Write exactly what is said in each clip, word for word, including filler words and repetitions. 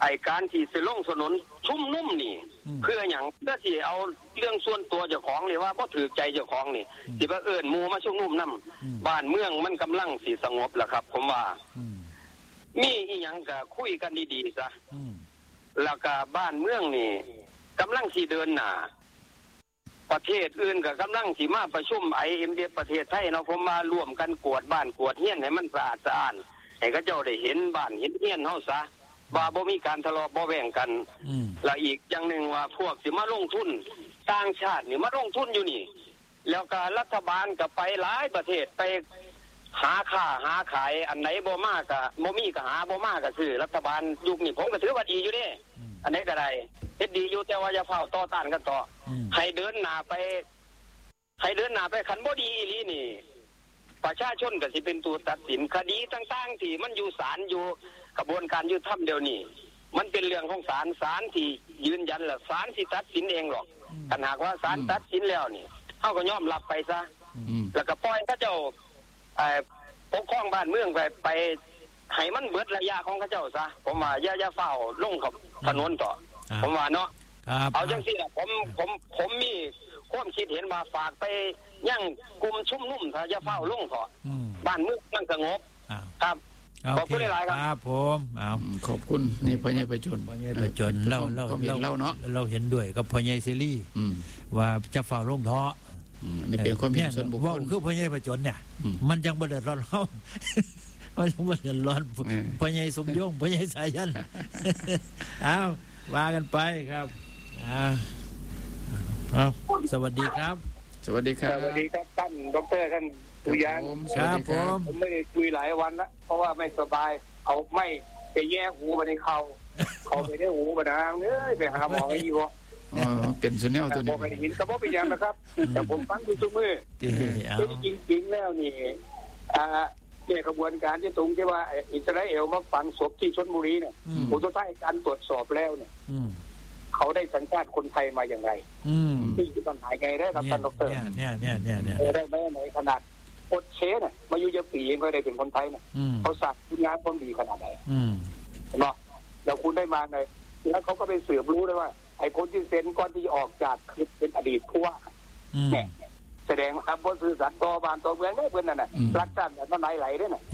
ไอการที่สิลงถนนชุ่มนุ่มนี่เพื่ออย่างเพื่อที่เอาเรื่องส่วนตัวเจ้าของเลยว่าบ่ถือใจเจ้าของนี่สิว่าเอิ้นหมู่มาชุ่มนุ่มนำบ้านเมืองมันกำลังสิสงบแล้วครับผมว่ามีอีหยังก็คุยกันดีๆซะแล้วก็บ้านเมืองนี่กำลังสิเดินหน้าประเทศอื่นก็กำลังสิมาประชุม ไอ เอ็ม เอฟ ประเทศไทยเนาะผมมาร่วมกันกวดบ้านกวดเฮียนให้มันสะอาดสะอ้านให้เขาเจ้าได้เห็นบ้านเห็นเฮียนเฮาซะว่าบ่มีการทะเลาะบ่แว่งกันแล้วอีกอย่างนึงว่าพวกสิมาลงทุนต่างชาตินี่มาลงทุนอยู่นี่แล้วก็รัฐบาลก็ไปหลายประเทศไปหาค่าหาขายอันไหนบ่มากก็บ่มีก็หาบ่มากก็ซื้อรัฐบาลยุคนี้ผมก็ถือว่าดีอยู่เด้อันไหนก็ได้เฮ็ดดีอยู่แต่ว่าอย่าเฝ้าต่อต้านกันต่อให้เดินหน้าไปให้เดินหน้าไปคันบ่ดีอีหลีนี่ประชาชนก็สิเป็นตัวตัดสินคดีต่างๆที่มันอยู่ศาลอยู่กระบวนการยุติธรรมเดี๋ยวนี้มันเป็นเรื่องของศาลศาลที่ยืนยันแล้วศาลสิตัดสินเองหรอกถ้าหากว่าศาลตัดสินแล้วนี่เฮาก็ยอมรับไปซะแล้วก็ปล่อยเขาเจ้าเอ่อปกครองบ้านเมืองไปไปให้มันเบิดระยะของเขาเจ้าซะผมว่าอย่าอย่าเฝ้าลงกับถนนต่อผมว่าเนาะเอาจังซี่ล่ะผมผมผมมีความคิดเห็นว่าฝากไปยังกลุ่มชุมนุมถ้าอย่าเฝ้าลงเถาะบ้านเมืองมันสงบครับขอบคุณหลายๆครับครับผมอ้าวขอบคุณนี่พ่อใหญ่ประจนพ่อใหญ่ประจนเราเราเราเนาะเราเห็นด้วยกับพ่อใหญ่ซีรีส์ว่าจะเฝ้าลงเถาะนี่เป็นความเห็นส่วนบุคคลว่าคือพ่อใหญ่ประจนเนี่ยมันยังบ่เดือดร้อนเฮามันยังบ่เดือดร้อนพ่อใหญ่สมยงพ่อใหญ่สายันอ้าวว่ากันไปครับอ่าครับสวัสดีครับสวัสดีครับสวัสดีครับท่านดร.ท่านตุยานครับผมผมไม่ได้คุยหลายวันแล้วเพราะว่าไม่สบายเอาไม่ไปแย่หูมาในเขาเขาไปได้หูมาดังเอ้ยไปหาหมอให้อยู่อ๋อเป็นสุนแนวตัวนี้ผมไม่เห็นกระบอกเป็นยังนะครับแต่ผมฟังดูทุกมือจริงจริงแล้วนี่อ่าเนี่ยกระบวนการที่ตรงที่ว่าอิสราเอลมาฝังศพที่ชลบุรีเนี่ยผมต้องให้การตรวจสอบแล้วเนี่ยเขาได้สัญชาติคนไทยมาอย่างไรที่จะปัญหาไงได้ครับท่านดร. เนี่ยเนี่ยเนี่ยเนี่ยได้ไหมในขนาดโอเชเนี่ยมาอยู่เยอะปีเองก็ได้เป็นคนไทยเนี่ยเขาสักคุณงานความดีขนาดไหนเนาะแล้วคุณได้มาไงแล้วเขาก็ไปสืบรู้ได้ว่าไอ้คนที่เซ็นก่อนที่ออกจากคือเป็นอดีตผู้ว่าเนี่ยแสดงว่าบนสื่อสารต่อบานต่อเมืองได้เพื่อนนั่นน่ะรักษาแบบมันไหลๆได้น่ะ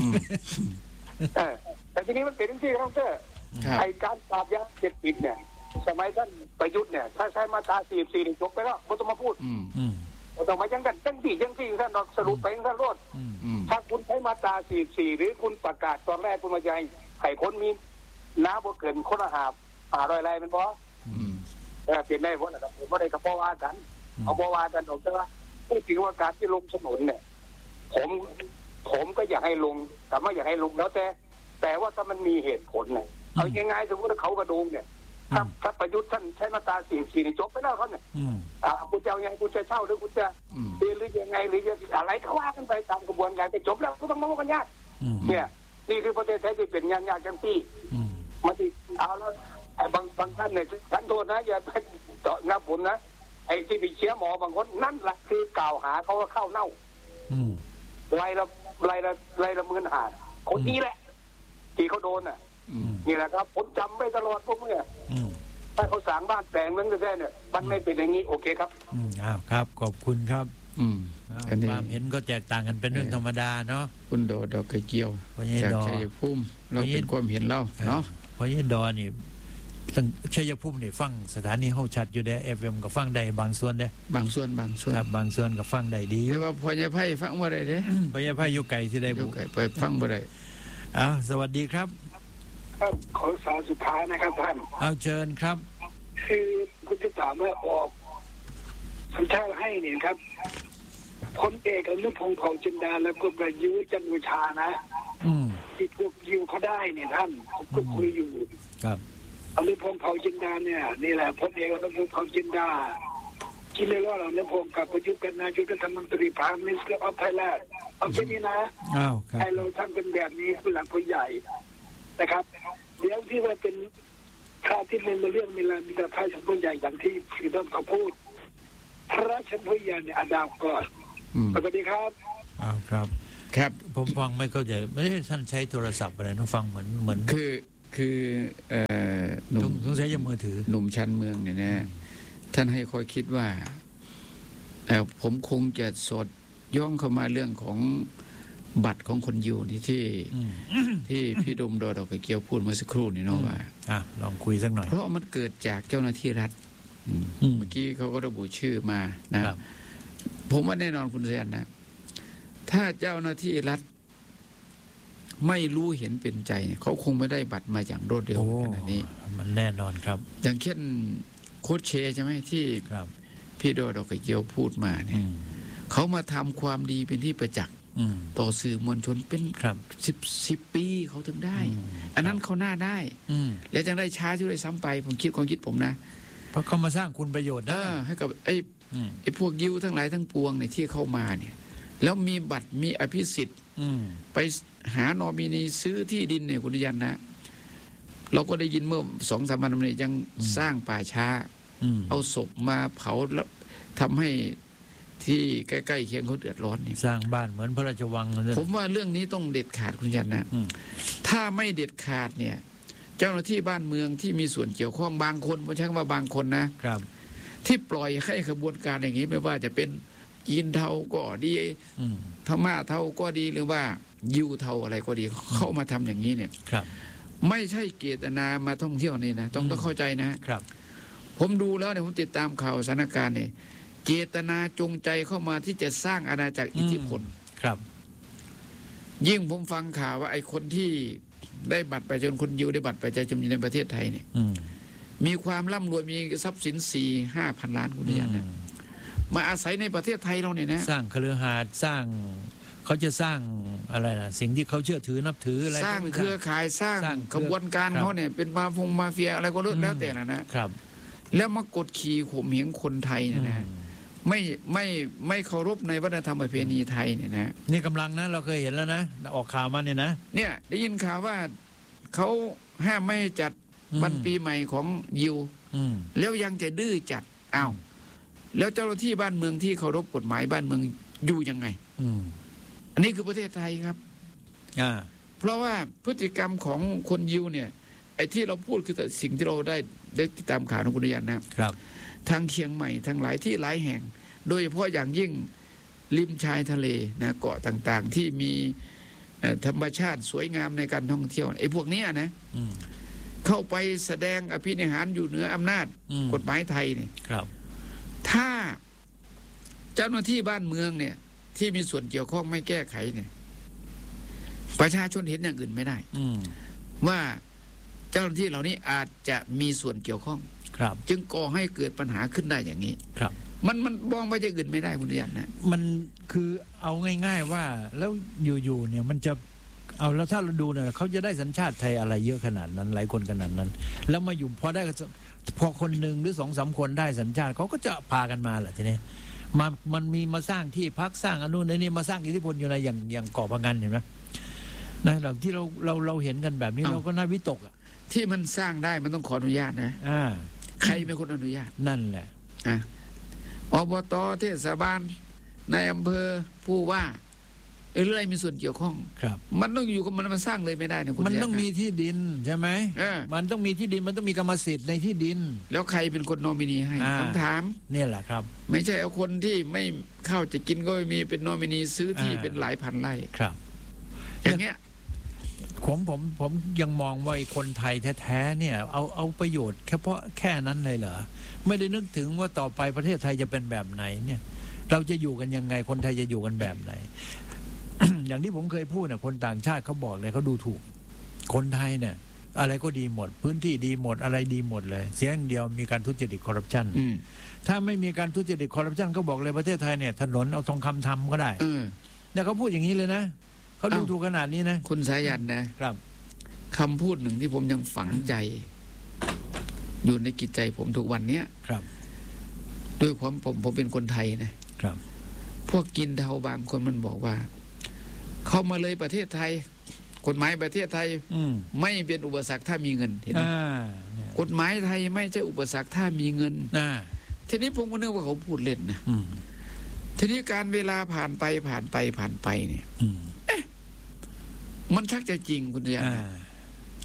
แต่ทีนี้มันเป็นที่เขาเจอไอ้การปราบยาเสพติดเนี่ยสมัยท่านประยุทธ์เนี่ยถ้าใช้มาตราสี่สิบสี่จบไปแล้วไม่ต้องมาพูดไม่ต้องมายังกันจังสี่จังสี่ท่านสรุปไปท่านโลดถ้าคุณใช้มาตราสี่สิบสี่หรือคุณประกาศตอนแรกคุณมาใจไข่คนมีน้ำบ่เกินคนอาหารหาร้อยไรมันพอเออเปลี่ยนได้เพราะอะไรผมไม่ได้กับพ่อว่ากันเอาพ่อว่ากันออกจากว่าพูดถึงว่าการที่ลงถนนเนี่ยผมผมก็อยากให้ลงแต่ไม่อยากให้ลงแล้วแต่แต่ว่าถ้ามันมีเหตุผลเนี่ยเอาง่ายๆสมมติว่าเขากระโดงเนี่ยถ้าถ้าประยุทธ์ท่านใช้มาตราสี่สิบสี่จบไปแล้วเขาเนี่ยอ่าคุณจะยังไงคุณจะเช่าหรือคุณจะเรียนหรือยังไงหรือจะอะไรเขาว่ากันไปตามกระบวนการจะจบแล้วก็ต้องมาว่ากันยากเนี่ยนี่คือประเทศไทยที่เป็นงานยากจังที่มาที่เอาแล้วไอ้บางบางท่านเนี่ยท่านโทษนะอย่าไปเจาะงับผมนะไอ้ที่ไปเชื้อหมอบางคนนั่นแหละคือกล่าวหาเขาว่าเข้าเน่าไรละไรละไรละหมื่นหาคนนี้แหละที่เขาโดนอ่ะนี่แหละครับผมจำไว้ตลอดพวกเนี่ยถ้าเขาสร้างบ้านแปลงเมืองแท้เนี่ยมันไม่เป็นอย่างนี้โอเคครับอืมอ้าวครับขอบคุณครับอืมความเห็นก็แตกต่างกันเป็นเรื่องธรรมดาเนาะคุณโดดอกไก่เกี่ยวจากชัยภูมิเราเป็นความเห็นเราเนาะเพราะยี่ดอนี่ชัยภูมินี่ฟังสถานีเฮาชัดอยู่ได้ เอฟ เอ็ม ก็ฟังได้บางส่วนเด้บางส่วนบางส่วนครับบางส่วนก็ฟังได้ดีแต่ว่าพ่อใหญ่ไผฟังบ่ได้เด้พ่อใหญ่ไผอยู่ไกลสิได้บ่ไปฟังบ่ได้อ้าวสวัสดีครับครับขอสารสุดท้ายนะครับท่านเอาเชิญครับคือคุณจะถามว่าออกสัญชาติให้เนี่ยครับพลเอกอนุพงศ์เผ่าจินดาแล้วก็ประยุทธ์จันทร์โอชานะที่พวกยิวเขาได้เนี่ยท่านผมก็คุยอยู่ครับอนุพงศ์เผ่าจินดาเนี่ยนี่แหละพลเอกอนุพงศ์เผ่าจินดาคิดเลยว่าเราอนุพงศ์กับประยุทธ์กันนายกรัฐมนตรีพาณิชย์และออฟไทยแลนด์เอาแค่นี้นะให้เราทำเป็นแบบนี้ผู้หลักผู้ใหญ่นะครับเดี๋ยวที่ว่าเป็นข่าวที่เป็นเรื่องมีลามีแต่พระชั้นผู้ใหญ่อย่างที่พี่ต้นเขาพูดพระชั้นผู้ใหญ่เนี่ยอดาบก่อนสวัสดีครับอ้าวครับครับผมฟังไม่เข้าใจไม่ใช่ท่านใช้โทรศัพท์อะไรนะฟังเหมือนเหมือนคือคือเอ่อหนุ่มต้องใช้มือถือหนุ่มชั้นเมืองเนี่ยนะท่านให้ข้อคิดว่าเอ่อผมคงจะสอดย่องเข้ามาเรื่องของบัตรของคนยิวนี่ที่ที่พี่ดมดอดอกเกี่ยวพูดเมื่อสักครู่นี่เนาะว่าอ่ะลองคุยสักหน่อยเพราะมันเกิดจากเจ้าหน้าที่รัฐเมื่อกี้เขาก็ระบุชื่อมานะผมว่าแน่นอนคุณเรียนนะถ้าเจ้าหน้าที่รัฐไม่รู้เห็นเป็นใจเขาคงไม่ได้บัตรมาอย่างรวดเร็วขนาดนี้มันแน่นอนครับอย่างเช่นโค้ชเชใช่ไหมที่พี่ดอดอกเกี่ยวพูดมาเนี่ยเขามาทำความดีเป็นที่ประจักษ์ต่อสื่อมวลชนเป็นสิบสิบปีเขาถึงได้อันนั้นเขาหน้าได้แล้วยังได้ช้าช่วยซ้ำไปผมคิดความคิดผมนะเพราะเขามาสร้างคุณประโยชน์นะให้กับไอ้ไอ้พวกยิวทั้งหลายทั้งปวงเนี่ยที่เข้ามาเนี่ยแล้วมีบัตรมีอภิสิทธิ์ไปหานอมินีซื้อที่ดินเนี่ยคุณยันนะเราก็ได้ยินเมื่อสองสามวันนี้ยังสร้างป่าช้าเอาศพมาเผาแล้วทำให้ที่ใกล้ๆเคียงเขาเดือดร้อนนี่สร้างบ้านเหมือนพระราชวังผมว่าเรื่องนี้ต้องเด็ดขาดคุณยันนะถ้าไม่เด็ดขาดเนี่ยเจ้าหน้าที่บ้านเมืองที่มีส่วนเกี่ยวข้องบางคนผมใช้คำว่าบางคนนะครับที่ปล่อยให้ขบวนการอย่างนี้ไม่ว่าจะเป็นจีนเทาก็ดีพม่าเทาก็ดีหรือว่ายิวเทาอะไรก็ดีเข้ามาทำอย่างนี้เนี่ยไม่ใช่เจตนามาท่องเที่ยวนี่นะต้องต้องเข้าใจนะครับผมดูแล้วเนี่ยผมติดตามข่าวสถานการณ์เนี่ยเจตนาจงใจเข้ามาที่จะสร้างอาณาจักรอิทธิพลครับยิ่งผมฟังข่าวว่าไอ้คนที่ได้บัตรประชาชนคนยิวได้บัตรประชาชนในประเทศไทยเนี่ยมีความร่ำรวยมีทรัพย์สินสี่ห้าพันล้านคุณเดียนะมาอาศัยในประเทศไทยเราเนี่ยนะสร้างคฤหาสน์สร้างเขาจะสร้างอะไรนะสิ่งที่เขาเชื่อถือนับถืออะไรสร้างเครือข่ายสร้างขบวนการเขาเนี่ยเป็นมาฟงมาเฟียอะไรก็แล้วแต่นะนะครับแล้วมากดขี่ข่มเหงคนไทยเนี่ยนะไม่ไม่ไม่เคารพในวัฒนธรรมประเพณีไทยเนี่ยนะนี่กำลังนะเราเคยเห็นแล้วนะออกข่าวมาเนี่ยนะเนี่ยได้ยินข่าวว่าเขาห้ามไม่จัดวันปีใหม่ของยิวแล้วยังจะดื้อจัดอ้าวแล้วเจ้าหน้าที่บ้านเมืองที่เคารพกฎหมายบ้านเมืองอยู่ยังไงอันนี้คือประเทศไทยครับเพราะว่าพฤติกรรมของคนยิวเนี่ยไอ้ที่เราพูดคือสิ่งที่เราได้ได้ติดตามข่าวของคุณยันนะครับทางเชียงใหม่ทางหลายที่หลายแห่งโดยเฉพาะอย่างยิ่งริมชายทะเลนะเกาะต่างๆที่มีธรรมชาติสวยงามในการท่องเที่ยวไอ้พวกนี้นะเข้าไปแสดงอภินิหารอยู่เหนืออำนาจกฎหมายไทยเนี่ยถ้าเจ้าหน้าที่บ้านเมืองเนี่ยที่มีส่วนเกี่ยวข้องไม่แก้ไขเนี่ยประชาชนเห็นอย่างอื่นไม่ได้ว่าเจ้าหน้าที่เหล่านี้อาจจะมีส่วนเกี่ยวข้องจึงก่อให้เกิดปัญหาขึ้นได้อย่างนี้ครับมันมันมองไปจะอื่นไม่ได้คุณเรียนนะมันคือเอาง่ายๆว่าแล้วอยู่ๆเนี่ยมันจะเอาแล้วถ้าเราดูเนี่ยเขาจะได้สัญชาติไทยอะไรเยอะขนาดนั้นหลายคนขนาดนั้นแล้วมาอยู่พอได้พอคนหนึ่งหรือสองสามคนได้สัญชาติเขาก็จะพากันมาแหละทีนี้มามันมีมาสร้างที่พักสร้างอนุในนี้มาสร้างอิทธิพลอยู่ในอย่างอย่างเกาะพะงันเห็นไหมนะแบบที่เราเราเราเห็นกันแบบนี้เราก็น่าวิตกอ่ะที่มันสร้างได้มันต้องขออนุญาตนะอ่าใครเป็นคนอนุญาตนั่นแหละอ่ะอบต.เทศบาลในอำเภอผู้ว่าเอออะไรมีส่วนเกี่ยวข้องครับมันต้องอยู่กับมันมันสร้างเลยไม่ได้นะคุณมันต้องมีที่ดินใช่ไหมมันต้องมีที่ดินมันต้องมีกรรมสิทธิ์ในที่ดินแล้วใครเป็นคนโนมินีให้คำถามเนี่ยแหละครับไม่ใช่เอาคนที่ไม่เข้าจะกินก็ไม่มีเป็นโนมินีซื้อที่เป็นหลายพันไร่ครับอย่างเงี้ยผมผมผมยังมองว่าคนไทยแท้ๆเนี่ยเอาเอาประโยชน์แค่เพราะแค่นั้นเลยเหรอไม่ได้นึกถึงว่าต่อไปประเทศไทยจะเป็นแบบไหนเนี่ยเราจะอยู่กันยังไงคนไทยจะอยู่กันแบบไหน อย่างที่ผมเคยพูดเนี่ยคนต่างชาติเขาบอกเลยเขาดูถูกคนไทยเนี่ยอะไรก็ดีหมดพื้นที่ดีหมดอะไรดีหมดเลยเสียอย่างเดียวมีการทุจริตคอร์รัปชันถ้าไม่มีการทุจริตคอร์รัปชันเขาบอกเลยประเทศไทยเนี่ยถนนเอาทองคำทำก็ได้เนี่ยเขาพูดอย่างนี้เลยนะเขาดูถูกขนาดนี้นะคุณสายันนะครับคำพูดหนึ่งที่ผมยังฝังใจอยู่ในจิตใจผมทุกวันเนี้ยครับด้วยความผมผมเป็นคนไทยนะครับพวกกินเทาบางคนมันบอกว่าเข้ามาเลยประเทศไทยกฎหมายประเทศไทยไม่เป็นอุปสรรคถ้ามีเงินเห็นไหมกฎหมายไทยไม่ใช่อุปสรรคถ้ามีเงินทีนี้ผมก็นึกว่าเขาพูดเล่นนะทีนี้การเวลาผ่านไปผ่านไปผ่านไปเนี่ยมันชักจะจริงคุณเรียน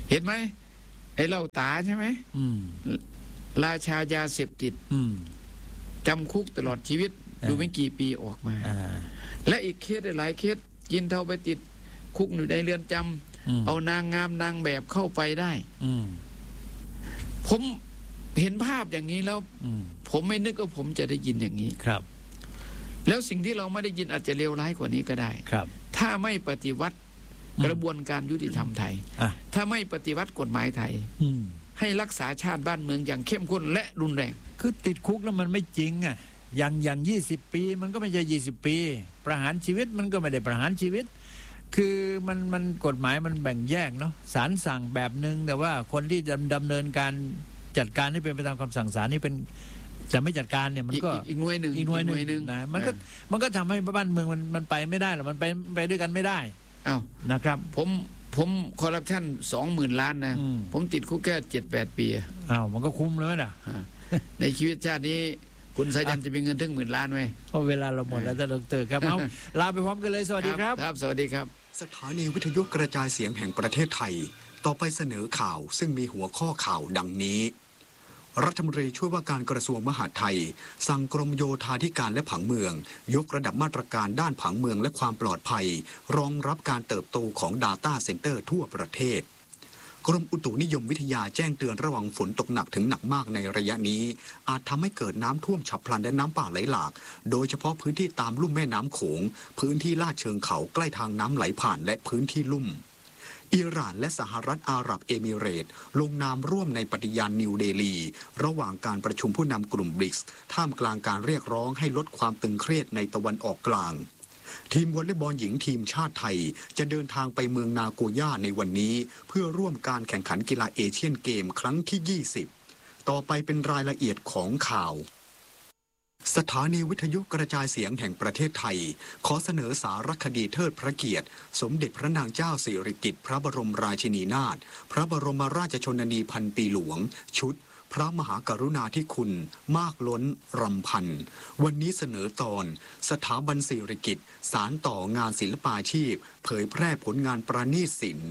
เห็นไหมไอ้เหล้าตาใช่ไหมอืมราชายาเสพติดอืมจำคุกตลอดชีวิตอ่าดูไม่กี่ปีออกมาอ่าและอีกเคสหลายเคสกินเท่าไปติดคุกอยู่ในเรือนจำอืมเอานางงามนางแบบเข้าไปได้อืมผมเห็นภาพอย่างนี้แล้วอืมผมไม่นึกว่าผมจะได้ยินอย่างนี้ครับแล้วสิ่งที่เราไม่ได้ยินอาจจะเลวร้ายกว่านี้ก็ได้ครับถ้าไม่ปฏิวัติอืมกระบวนการยุติธรรมไทยอ่ะถ้าไม่ปฏิวัติกฎหมายไทยอืมให้รักษาชาติบ้านเมืองอย่างเข้มข้นและรุนแรงคือติดคุกแล้วมันไม่จริงอ่ะอย่างอย่างยี่สิบปีมันก็ไม่ใช่ยี่สิบปี ประหารชีวิตมันก็ไม่ได้ประหารชีวิต คือมันมันกฎหมายมันแบ่งแยกเนาะศาลสั่งแบบหนึ่งแต่ว่าคนที่จะดำเนินการจัดการให้เป็นไปตามคำสั่งศาลนี่เป็นจะไม่จัดการเนี่ยมันก็อีกหน่วยหนึ่งอีกหน่วยหนึ่งนะมันก็มันก็ทำให้บ้านเมืองมันมันไปไม่ได้หรอกมันไปไปด้วยกันไม่ได้อ้าวนะครับผมผมคอร์รัปชันสองหมื่นล้านนะอืมผมติดคุกแค่เจ็ดแปดปีอะอ้าวมันก็คุ้มเลยนะในชีวิตชาตินี้คุณสายันจะมีเงินถึงหมื่นล้านไหมเพราะเวลาเราหมดแล้วท่านดรครับเอาลาไปพร้อมกันเลยสวัสดีครับครับ สวัสดีครับสถานีวิทยุกระจายเสียงแห่งประเทศไทย ต่อไปเสนอข่าวซึ่งมีหัวข้อข่าวดังนี้ รัฐมนตรีช่วยว่าการกระทรวงมหาดไทย สั่งกรมโยธาธิการและผังเมือง ยกระดับมาตรการด้านผังเมืองและความปลอดภัย รองรับการเติบโตของ Data Center ทั่วประเทศ กรมอุตุนิยมวิทยาแจ้งเตือนระวังฝนตกหนักถึงหนักมากในระยะนี้อาจทำให้เกิดน้ำท่วมฉับพลันและน้ำป่าไหลหลากโดยเฉพาะพื้นที่ตามลุ่มแม่น้ำโขงพื้นที่ลาดเชิงเขาใกล้ทางน้ำไหลผ่านและพื้นที่ลุ่มอิหร่านและสหรัฐอาหรับเอมิเรตส์ลงนามร่วมในปฏิญาณนิวเดลีระหว่างการประชุมผู้นำกลุ่มบริกส์ท่ามกลางการเรียกร้องให้ลดความตึงเครียดในตะวันออกกลางทีมวอลเลย์บอลหญิงทีมชาติไทยจะเดินทางไปเมืองนาโกย่าในวันนี้เพื่อร่วมการแข่งขันกีฬาเอเชียนเกมครั้งที่ ยี่สิบ ต่อไปเป็นรายละเอียดของข่าว สถานีวิทยุกระจายเสียงแห่งประเทศไทยขอเสนอสารคดีเทิดพระเกียรติสมเด็จพระนางเจ้าสิริกิติ์พระบรมราชินีนาถพระบรมราชชนนีพันปีหลวงชุดพระมหากรุณาธิคุณมากล้นรำพันวันนี้เสนอตอนสถาบันสิริกิติ์สารต่องานศิลปาชีพเผยแพร่ผลงานประณีตศิลป์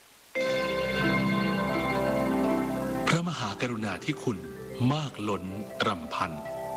พระมหากรุณาธิคุณมากล้นรำพัน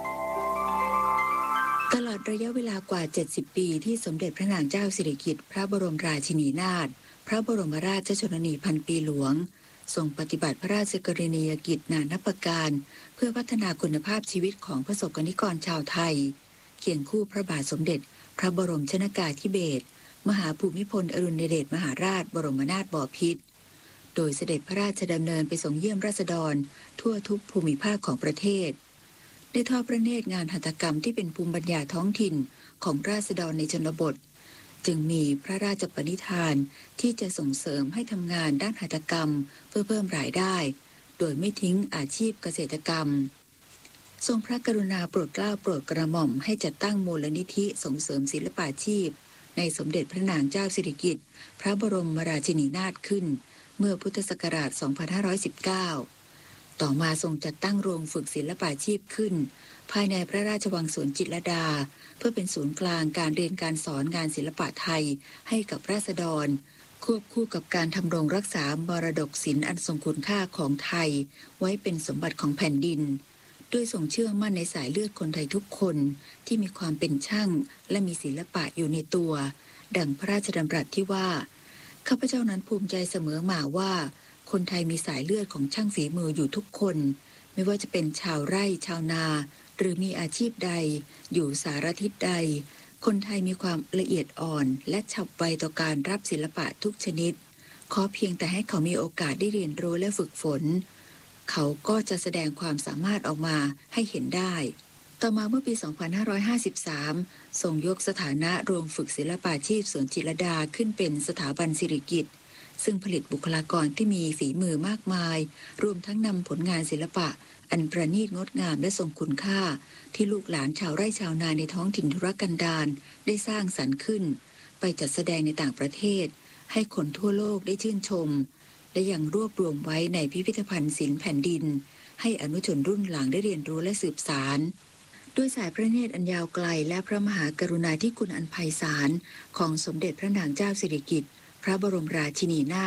ตลอดระยะเวลากว่า เจ็ดสิบ ปีที่สมเด็จพระนางเจ้าสิริกิติ์พระบรมราชินีนาถพระบรมราชชนนีพันปีหลวงทรงปฏิบัติพระราชกรณียกิจนานับประการเพื่อพัฒนาคุณภาพชีวิตของประสบกนิกรชาวไทยเคียงคู่พระบาทสมเด็จพระบรมชนกาธิเบศรมหาภูมิพลอดุลยเดชมหาราชบรมนาถบพิตรโดยเสด็จพระราชดำเนินไปทรงเยี่ยมราษฎรทั่วทุกภูมิภาคของประเทศได้ทอดพระเนตรงานหัตถกรรมที่เป็นภูมิปัญญาท้องถิ่นของราษฎรในชนบทจึงมีพระราชปณิธานที่จะส่งเสริมให้ทำงานด้านหัตถกรรมเพื่อเพิ่มรายได้โดยไม่ทิ้งอาชีพเกษตรกรรมทรงพระกรุณาโปรดเกล้าโปรดกระหม่อมให้จัดตั้งมูลนิธิส่งเสริมศิลปาชีพในสมเด็จพระนางเจ้าสิริกิติ์พระบรมราชินีนาถขึ้นเมื่อพุทธศักราช สองพันห้าร้อยสิบเก้า ต่อมาทรงจัดตั้งโรงฝึกศิลปาชีพขึ้นภายในพระราชวังสวนจิตรลดาเพื่อเป็นศูนย์กลางการเรียนการสอนงานศิลปะไทยให้กับราษฎรควบคู่กับการทำรงรักษามรดกศิลป์อันทรงคุณค่าของไทยไว้เป็นสมบัติของแผ่นดินด้วยทรงเชื่อมั่นในสายเลือดคนไทยทุกคนที่มีความเป็นช่างและมีศิลปะอยู่ในตัวดังพระราชดำรัสที่ว่าข้าพเจ้านั้นภูมิใจเสมอมาว่าคนไทยมีสายเลือดของช่างฝีมืออยู่ทุกคนไม่ว่าจะเป็นชาวไร่ชาวนาหรือมีอาชีพใดอยู่สารทิศใดคนไทยมีความละเอียดอ่อนและฉับไวต่อการรับศิลปะทุกชนิดขอเพียงแต่ให้เขามีโอกาสได้เรียนรู้และฝึกฝนเขาก็จะแสดงความสามารถออกมาให้เห็นได้ต่อมาเมื่อปี สองพันห้าร้อยห้าสิบสาม ทรงยกสถานะโรงฝึกศิลปาชีพสวนจิตรลดาขึ้นเป็นสถาบันสิริกิติ์ซึ่งผลิตบุคลากรที่มีฝีมือมากมายรวมทั้งนำผลงานศิลปะอันประณีตงดงามและทรงคุณค่าที่ลูกหลานชาวไร่ชาวนาในท้องถิ่นทุรกันดารได้สร้างสรรค์ขึ้นไปจัดแสดงในต่างประเทศให้คนทั่วโลกได้ชื่นชมและยังรวบรวมไว้ในพิพิธภัณฑ์ศิลป์แผ่นดินให้อนุชนรุ่นหลังได้เรียนรู้และสืบสานด้วยสายพระเนตรอันยาวไกลและพระมหากรุณาธิคุณอันไพศาลของสมเด็จพระนางเจ้าสิริกิติ์พระบรมราชินีนาถ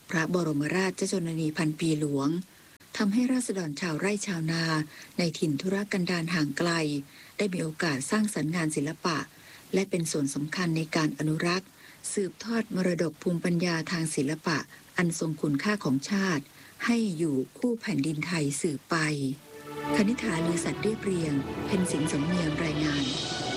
พระบรมราชชนนีพันปีหลวงทำให้ราษฎรชาวไร่ชาวนาในถิ่นธุรกันดารห่างไกลได้มีโอกาสสร้างสรรค์งานศิลปะและเป็นส่วนสำคัญในการอนุรักษ์สืบทอดมรดกภูมิปัญญาทางศิลปะอันทรงคุณค่าของชาติให้อยู่คู่แผ่นดินไทยสืบไปคณิษฐาลือสัตว์เรียบเรียงเพ็ญสิงห์สำเนียงรายงาน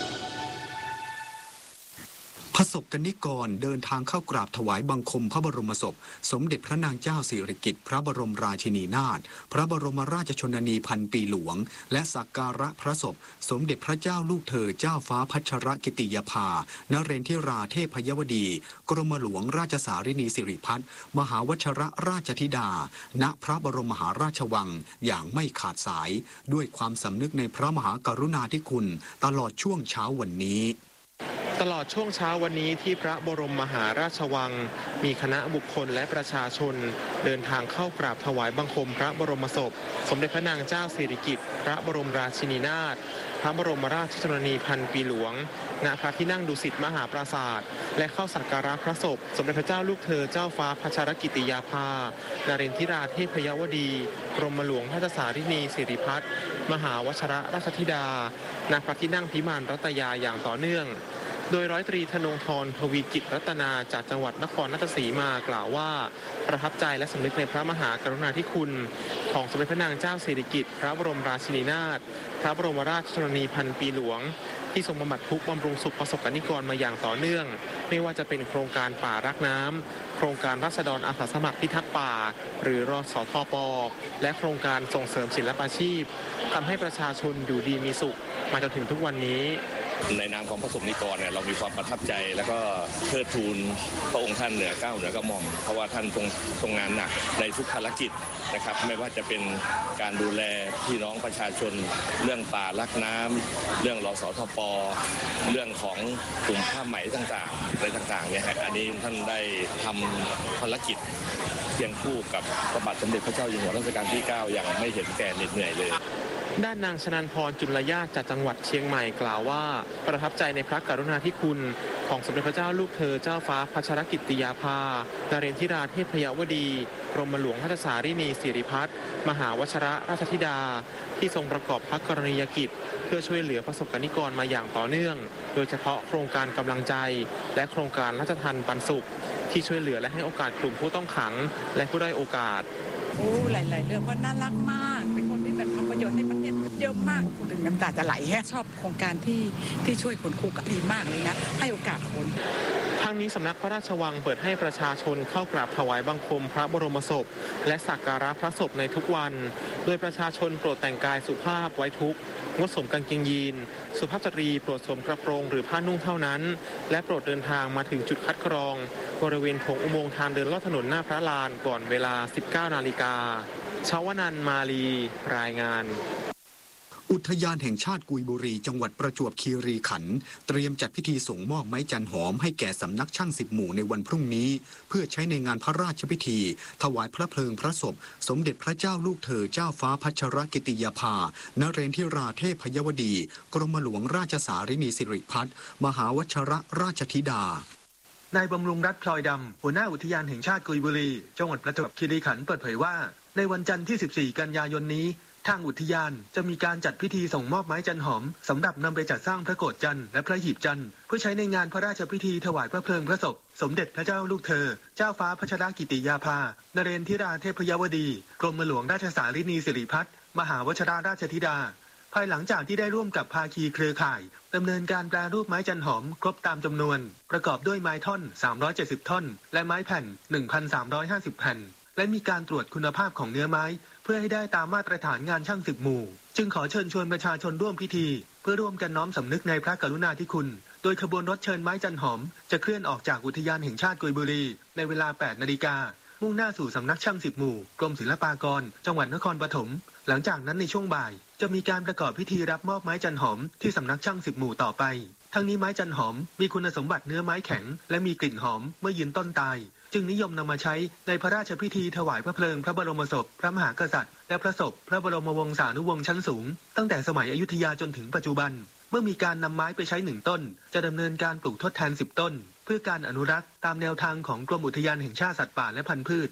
ประสบกนิกรเดินทางเข้ากราบถวายบังคมพระบรมศพสมเด็จพระนางเจ้าสิริกิติ์พระบรมราชินีนาถพระบรมราชชนนีพันปีหลวงและสักการะพระศพสมเด็จพระเจ้าลูกเธอเจ้าฟ้าพัชรกิติยาภานเรนทิราเทพยวดีกรมหลวงราชสารินีสิริพัฒน์มหาวชรราชธิดาณพระบรมมหาราชวังอย่างไม่ขาดสายด้วยความสำนึกในพระมหากรุณาธิคุณตลอดช่วงเช้าวันนี้ตลอดช่วงเช้าวันนี้ที่พระบรมมหาราชวังมีคณะบุคคลและประชาชนเดินทางเข้ากราบถวายบังคมพระบรมศพสมเด็จพระนางเจ้าสิริกิติ์พระบรมราชินีนาถพระบรมราชชนนีพันปีหลวงณพระที่นั่งดุสิตมหาปราสาทและเข้าสักการะพระศพสมเด็จพระเจ้าลูกเธอเจ้าฟ้าพัชรกิติยาภานเรนทิราเทพยวดีกรมหลวงราชสารินีสิริพัฒน์มหาวชรราชธิดาณพระที่นั่งพิมานรัตยาอย่างต่อเนื่องโดยร้อยตรีธนงธรทวีกิจรัตนาจากจังหวัดนครราชสีมากล่าวว่าประทับใจและสำนึกในพระมหากรุณาธิคุณของสมเด็จพระนางเจ้าสิริกิติ์พระบรมราชินีนาถพระบรมราชชนนีพันปีหลวงที่ทรงบำบัดทุกข์บำรุงสุขประสบกนิกรมาอย่างต่อเนื่องไม่ว่าจะเป็นโครงการป่ารักน้ำโครงการราษฎรอาสาสมัครพิทักษ์ป่าหรือรสทป.และโครงการส่งเสริมศิลปาชีพทำให้ประชาชนอยู่ดีมีสุขมาจนถึงทุกวันนี้ในนามของพระสงฆ์นิกรเนี่ยเรามีความประทับใจแล้วก็เทิดทูนพระองค์ท่านเหนือเก้าเหนือกระหม่อมเพราะว่าท่านทรงทรงงานหนักในทุกภารกิจนะครับไม่ว่าจะเป็นการดูแลพี่น้องประชาชนเรื่องป่ารักน้ำเรื่องรสทป.เรื่องของกลุ่มผ้าไหมต่างๆอะไรต่างๆเนี่ยอันนี้ท่านได้ทำภารกิจเคียงคู่กับพระบาทสมเด็จพระเจ้าอยู่หัวรัชกาลที่เก้าอย่างไม่เห็นแก่เหน็ดเหนื่อยเลยด้านนางชนันพรจุลญาติจากจังหวัดเชียงใหม่กล่าวว่าประทับใจในพระกรุณาธิคุณของสมเด็จพระเจ้าลูกเธอเจ้าฟ้าพัชรกิติยาภานเรนทิราเทพยวดีกรมหลวงราชสารินีสิริพัฒน์มหาวชรราชธิดาที่ทรงประกอบพระกรณียกิจเพื่อช่วยเหลือประสบกนิกรมาอย่างต่อเนื่องโดยเฉพาะโครงการกำลังใจและโครงการราชทัณฑ์ปันสุขที่ช่วยเหลือและให้โอกาสกลุ่มผู้ต้องขังและผู้ด้อยโอกาสโอ้หลายๆเรื่องก็น่ารักมากเป็นคนที่แบบทำประโยชน์ให้ประเทศเยอะมากพูดถึงน้ำตาจะไหลแฮะชอบโครงการที่ที่ช่วยคนคุกดีมากเลยนะให้โอกาสคนทางนี้สำนักพระราชวังเปิดให้ประชาชนเข้ากราบถวายบังคมพระบรมศพและสักการะพระศพในทุกวันโดยประชาชนโปรดแต่งกายสุภาพไว้ทุกข์งดสวมกางเกงยีนสุภาพสตรีโปรดสวมกระโปรงหรือผ้านุ่งเท่านั้นและโปรดเดินทางมาถึงจุดคัดกรองบริเวณโถงอุโมงค์ทางเดินลอดถนนหน้าพระลานก่อนเวลา สิบเก้านาฬิกาชาวนันท์มาลีรายงานอุทยานแห่งชาติกุยบุรีจังหวัดประจวบคีรีขันธ์เตรียมจัดพิธีส่งมอบไม้จันหอมให้แก่สำนักช่างสิบหมู่ในวันพรุ่งนี้เพื่อใช้ในงานพระราชพิธีถวายพระเพลิงพระศพสมเด็จพระเจ้าลูกเธอเจ้าฟ้าพัชรกิติยาภานเรนทิราเทพยวดีกรมหลวงราชสารินีสิริพัฒน์มหาวชรราชธิดานายบำรุงรัตน์พลอยดำหัวหน้าอุทยานแห่งชาติกุยบุรีจังหวัดประจวบคีรีขันธ์เปิดเผยว่าในวันจันทร์ที่สิบสี่กันยายนนี้ทางอุทยานจะมีการจัดพิธีส่งมอบไม้จันหอมสำหรับนำไปจัดสร้างพระโกฐจันทร์และพระหีบจันทร์เพื่อใช้ในงานพระราชพิธีถวายพระเพลิงพระศพสมเด็จพระเจ้าลูกเธอเจ้าฟ้าพัชรกิติยาภานเรนทิราเทพยวดีกรมหลวงราชสารินีสิริพัฒน์มหาวชรราชธิดาภายหลังจากที่ได้ร่วมกับภาคีเครือข่ายดำเนินการแปรรูปไม้จันหอมครบตามจำนวนประกอบด้วยไม้ท่อนสามร้อยเจ็ดสิบท่อนและไม้แผ่น หนึ่งพันสามร้อยห้าสิบ แผ่นและมีการตรวจคุณภาพของเนื้อไม้เพื่อให้ได้ตามมาตรฐานงานช่างสิบหมู่จึงขอเชิญชวนประชาชนร่วมพิธีเพื่อร่วมกันน้อมสำนึกในพระกรุณาธิคุณโดยขบวนรถเชิญไม้จันหอมจะเคลื่อนออกจากอุทยานแห่งชาติกุยบุรีในเวลา แปดนาฬิกามุ่งหน้าสู่สำนักช่างสิบหมู่กรมศิลปากรจังหวัดนครปฐมหลังจากนั้นในช่วงบ่ายจะมีการประกอบพิธีรับมอบไม้จันหอมที่สำนักช่างสิบหมู่ต่อไปทั้งนี้ไม้จันหอมมีคุณสมบัติเนื้อไม้แข็งและมีกลิ่นหอมเมื่อยืนต้นตายจึงนิยมนำมาใช้ในพระราชพิธีถวายพระเพลิงพระบรมศพพระมหากษัตริย์และพระศพพระบรมวงศานุวงศ์ชั้นสูงตั้งแต่สมัยอยุธยาจนถึงปัจจุบันเมื่อมีการนำไม้ไปใช้หนึ่งต้นจะดำเนินการปลูกทดแทนสิบต้นเพื่อการอนุรักษ์ตามแนวทางของกรมอุทยานแห่งชาติสัตว์ป่าและพันธุ์พืช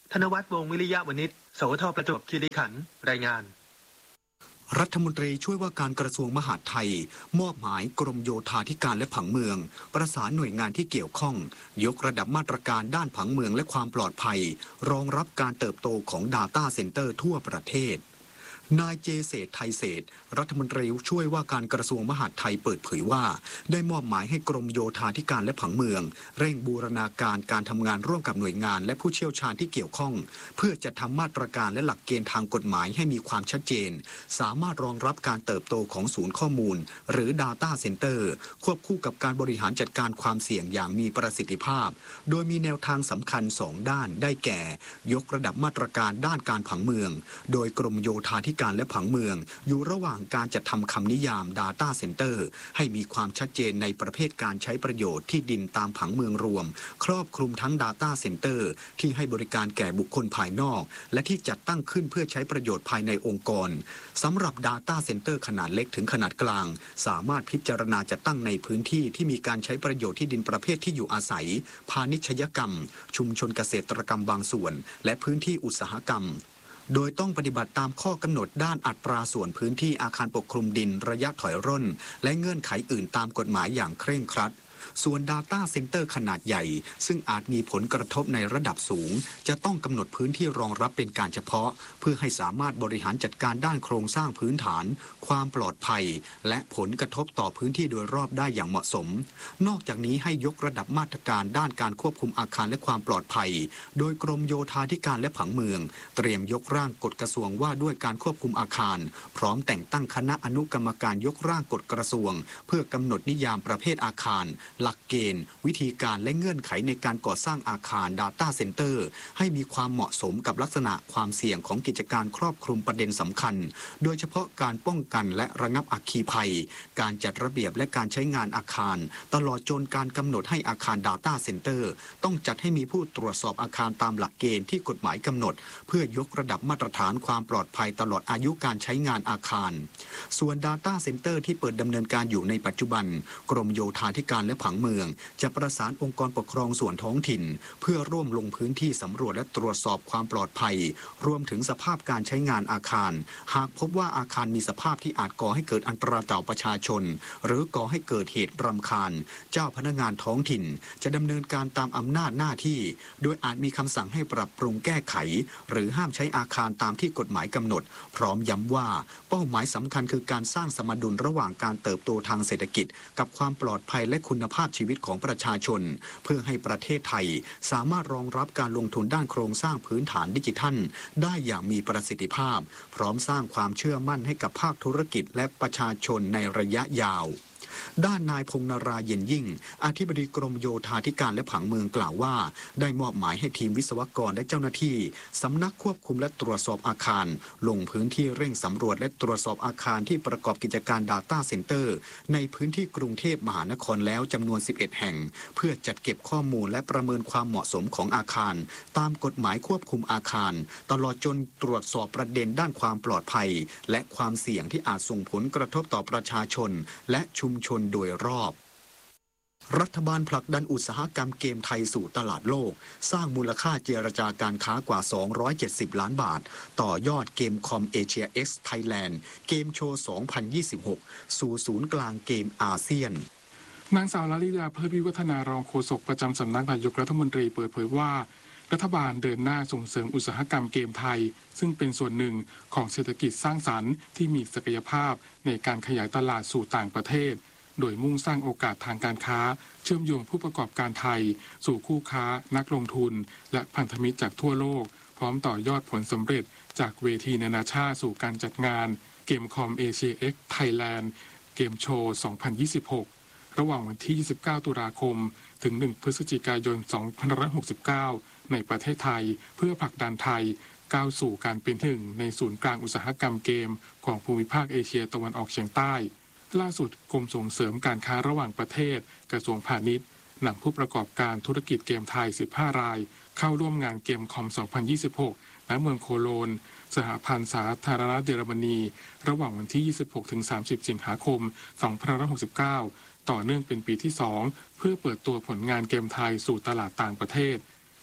ธนวัฒน์วงศ์วิริยะวณิชสวทประจวบคีรีขันธ์รายงานรัฐมนตรีช่วยว่าการกระทรวงมหาดไทยมอบหมายกรมโยธาธิการและผังเมืองประสานหน่วยงานที่เกี่ยวข้องยกระดับมาตรการด้านผังเมืองและความปลอดภัยรองรับการเติบโตของ Data Center ทั่วประเทศนายเจเศรษฐ์ไทยเศรษฐ์รัฐมนตรีช่วยว่าการกระทรวงมหาดไทยเปิดเผยว่าได้มอบหมายให้กรมโยธาธิการและผังเมืองเร่งบูรณาการการทำงานร่วมกับหน่วยงานและผู้เชี่ยวชาญที่เกี่ยวข้องเพื่อจะทำมาตรการและหลักเกณฑ์ทางกฎหมายให้มีความชัดเจนสามารถรองรับการเติบโตของศูนย์ข้อมูลหรือ Data Center ควบคู่กับการบริหารจัดการความเสี่ยงอย่างมีประสิทธิภาพโดยมีแนวทางสำคัญสองด้านได้แก่ยกระดับมาตรการด้านการผังเมืองโดยกรมโยธาธิการและผังเมืองอยู่ระหว่างการจัดทำคำนิยาม Data Center ให้มีความชัดเจนในประเภทการใช้ประโยชน์ที่ดินตามผังเมืองรวมครอบคลุมทั้ง Data Center ที่ให้บริการแก่บุคคลภายนอกและที่จัดตั้งขึ้นเพื่อใช้ประโยชน์ภายในองค์กรสำหรับ Data Center ขนาดเล็กถึงขนาดกลางสามารถพิจารณาจัดตั้งในพื้นที่ที่มีการใช้ประโยชน์ที่ดินประเภทที่อยู่อาศัยพาณิชยกรรมชุมชนเกษตรกรรมบางส่วนและพื้นที่อุตสาหกรรมโดยต้องปฏิบัติตามข้อกำหนดด้านอัตราส่วนพื้นที่อาคารปกคลุมดินระยะถอยร่นและเงื่อนไขอื่นตามกฎหมายอย่างเคร่งครัดส่วน Data Center ขนาดใหญ่ซึ่งอาจมีผลกระทบในระดับสูงจะต้องกำหนดพื้นที่รองรับเป็นการเฉพาะเพื่อให้สามารถบริหารจัดการด้านโครงสร้างพื้นฐานความปลอดภัยและผลกระทบต่อพื้นที่โดยรอบได้อย่างเหมาะสมนอกจากนี้ให้ยกระดับมาตรการด้านการควบคุมอาคารและความปลอดภัยโดยกรมโยธาธิการและผังเมืองเตรียมยกร่างกฎกระทรวงว่าด้วยการควบคุมอาคารพร้อมแต่งตั้งคณะอนุกรรมการยกร่างกฎกระทรวงเพื่อกำหนดนิยามประเภทอาคารหลักเกณฑ์วิธีการและเงื่อนไขในการก่อสร้างอาคาร Data Center ให้มีความเหมาะสมกับลักษณะความเสี่ยงของกิจการครอบคลุมประเด็นสำคัญโดยเฉพาะการป้องกันและระงับอัคคีภัยการจัดระเบียบและการใช้งานอาคารตลอดจนการกำหนดให้อาคาร Data Center ต้องจัดให้มีผู้ตรวจสอบอาคารตามหลักเกณฑ์ที่กฎหมายกำหนดเพื่อยกระดับมาตรฐานความปลอดภัยตลอดอายุการใช้งานอาคารส่วน Data Center ที่เปิดดำเนินการอยู่ในปัจจุบันกรมโยธาธิการและผังเมืองจะประสานองค์กรปกครองส่วนท้องถิ่นเพื่อร่วมลงพื้นที่สำรวจและตรวจสอบความปลอดภัยรวมถึงสภาพการใช้งานอาคารหากพบว่าอาคารมีสภาพที่อาจก่อให้เกิดอันตรายต่อประชาชนหรือก่อให้เกิดเหตุรำคาญเจ้าพนักงานท้องถิ่นจะดำเนินการตามอำนาจหน้าที่โดยอาจมีคำสั่งให้ปรับปรุงแก้ไขหรือห้ามใช้อาคารตามที่กฎหมายกำหนดพร้อมย้ำว่าเป้าหมายสำคัญคือการสร้างสมดุลระหว่างการเติบโตทางเศรษฐกิจกับความปลอดภัยและคุณภาพชีวิตของประชาชนเพื่อให้ประเทศไทยสามารถรองรับการลงทุนด้านโครงสร้างพื้นฐานดิจิทัลได้อย่างมีประสิทธิภาพพร้อมสร้างความเชื่อมั่นให้กับภาคธุรกิจและประชาชนในระยะยาวด้านนายพงษ์นราเย็นยิ่งอธิบดีกรมโยธาธิการและผังเมืองกล่าวว่าได้มอบหมายให้ทีมวิศวกรและเจ้าหน้าที่สำนักควบคุมและตรวจสอบอาคารลงพื้นที่เร่งสำรวจและตรวจสอบอาคารที่ประกอบกิจการ Data Center ในพื้นที่กรุงเทพมหานครแล้วจำนวนสิบเอ็ดแห่งเพื่อจัดเก็บข้อมูลและประเมินความเหมาะสมของอาคารตามกฎหมายควบคุมอาคารตลอดจนตรวจสอบประเด็นด้านความปลอดภัยและความเสี่ยงที่อาจส่งผลกระทบต่อประชาชนและชุมชนโดยรอบรัฐบาลผลักดันอุตสาหกรรมเกมไทยสู่ตลาดโลกสร้างมูลค่าเจรจาการค้ากว่าสองร้อยเจ็ดสิบล้านบาทต่อยอดเกมคอมเอเชีย X Thailand เกมโชว์ สองพันยี่สิบหก สู่ศูนย์กลางเกมอาเซียนนางสาวลลิดาเพิ่มวิวัฒนารองโฆษกประจำสำนักนายกรัฐมนตรีเปิดเผยว่ารัฐบาลเดินหน้าส่งเสริมอุตสาหกรรมเกมไทยซึ่งเป็นส่วนหนึ่งของเศรษฐกิจสร้างสรรค์ที่มีศักยภาพในการขยายตลาดสู่ต่างประเทศโดยมุ่งสร้างโอกาสทางการค้าเชื่อมโยงผู้ประกอบการไทยสู่คู่ค้านักลงทุนและพันธมิตรจากทั่วโลกพร้อมต่อยอดผลสำเร็จจากเวทีนานาชาติสู่การจัดงานเกมคอมเอเชีย X Thailand เกมโชว์ สองพันยี่สิบหก ระหว่างวันที่ ยี่สิบเก้า ตุลาคมถึง หนึ่ง พฤศจิกายน สองพันห้าร้อยหกสิบเก้า ในประเทศไทยเพื่อผลักดันไทยก้าวสู่การเป็นหนึ่งในศูนย์กลางอุตสาหกรรมเกมของภูมิภาคเอเชียตะวันออกเฉียงใต้ล่าสุดกรมส่งเสริมการค้าระหว่างประเทศกระทรวงพาณิชย์นำผู้ประกอบการธุรกิจเกมไทยสิบห้ารายเข้าร่วมงานเกมคอม สองพันยี่สิบหก ณ เมืองโคโลนสหพันธ์สาธารณรัฐเยอรมนีระหว่างวันที่ ยี่สิบหกถึงสามสิบ สิงหาคม สองพันห้าร้อยหกสิบเก้า ต่อเนื่องเป็นปีที่ สอง เพื่อเปิดตัวผลงานเกมไทยสู่ตลาดต่างประเทศ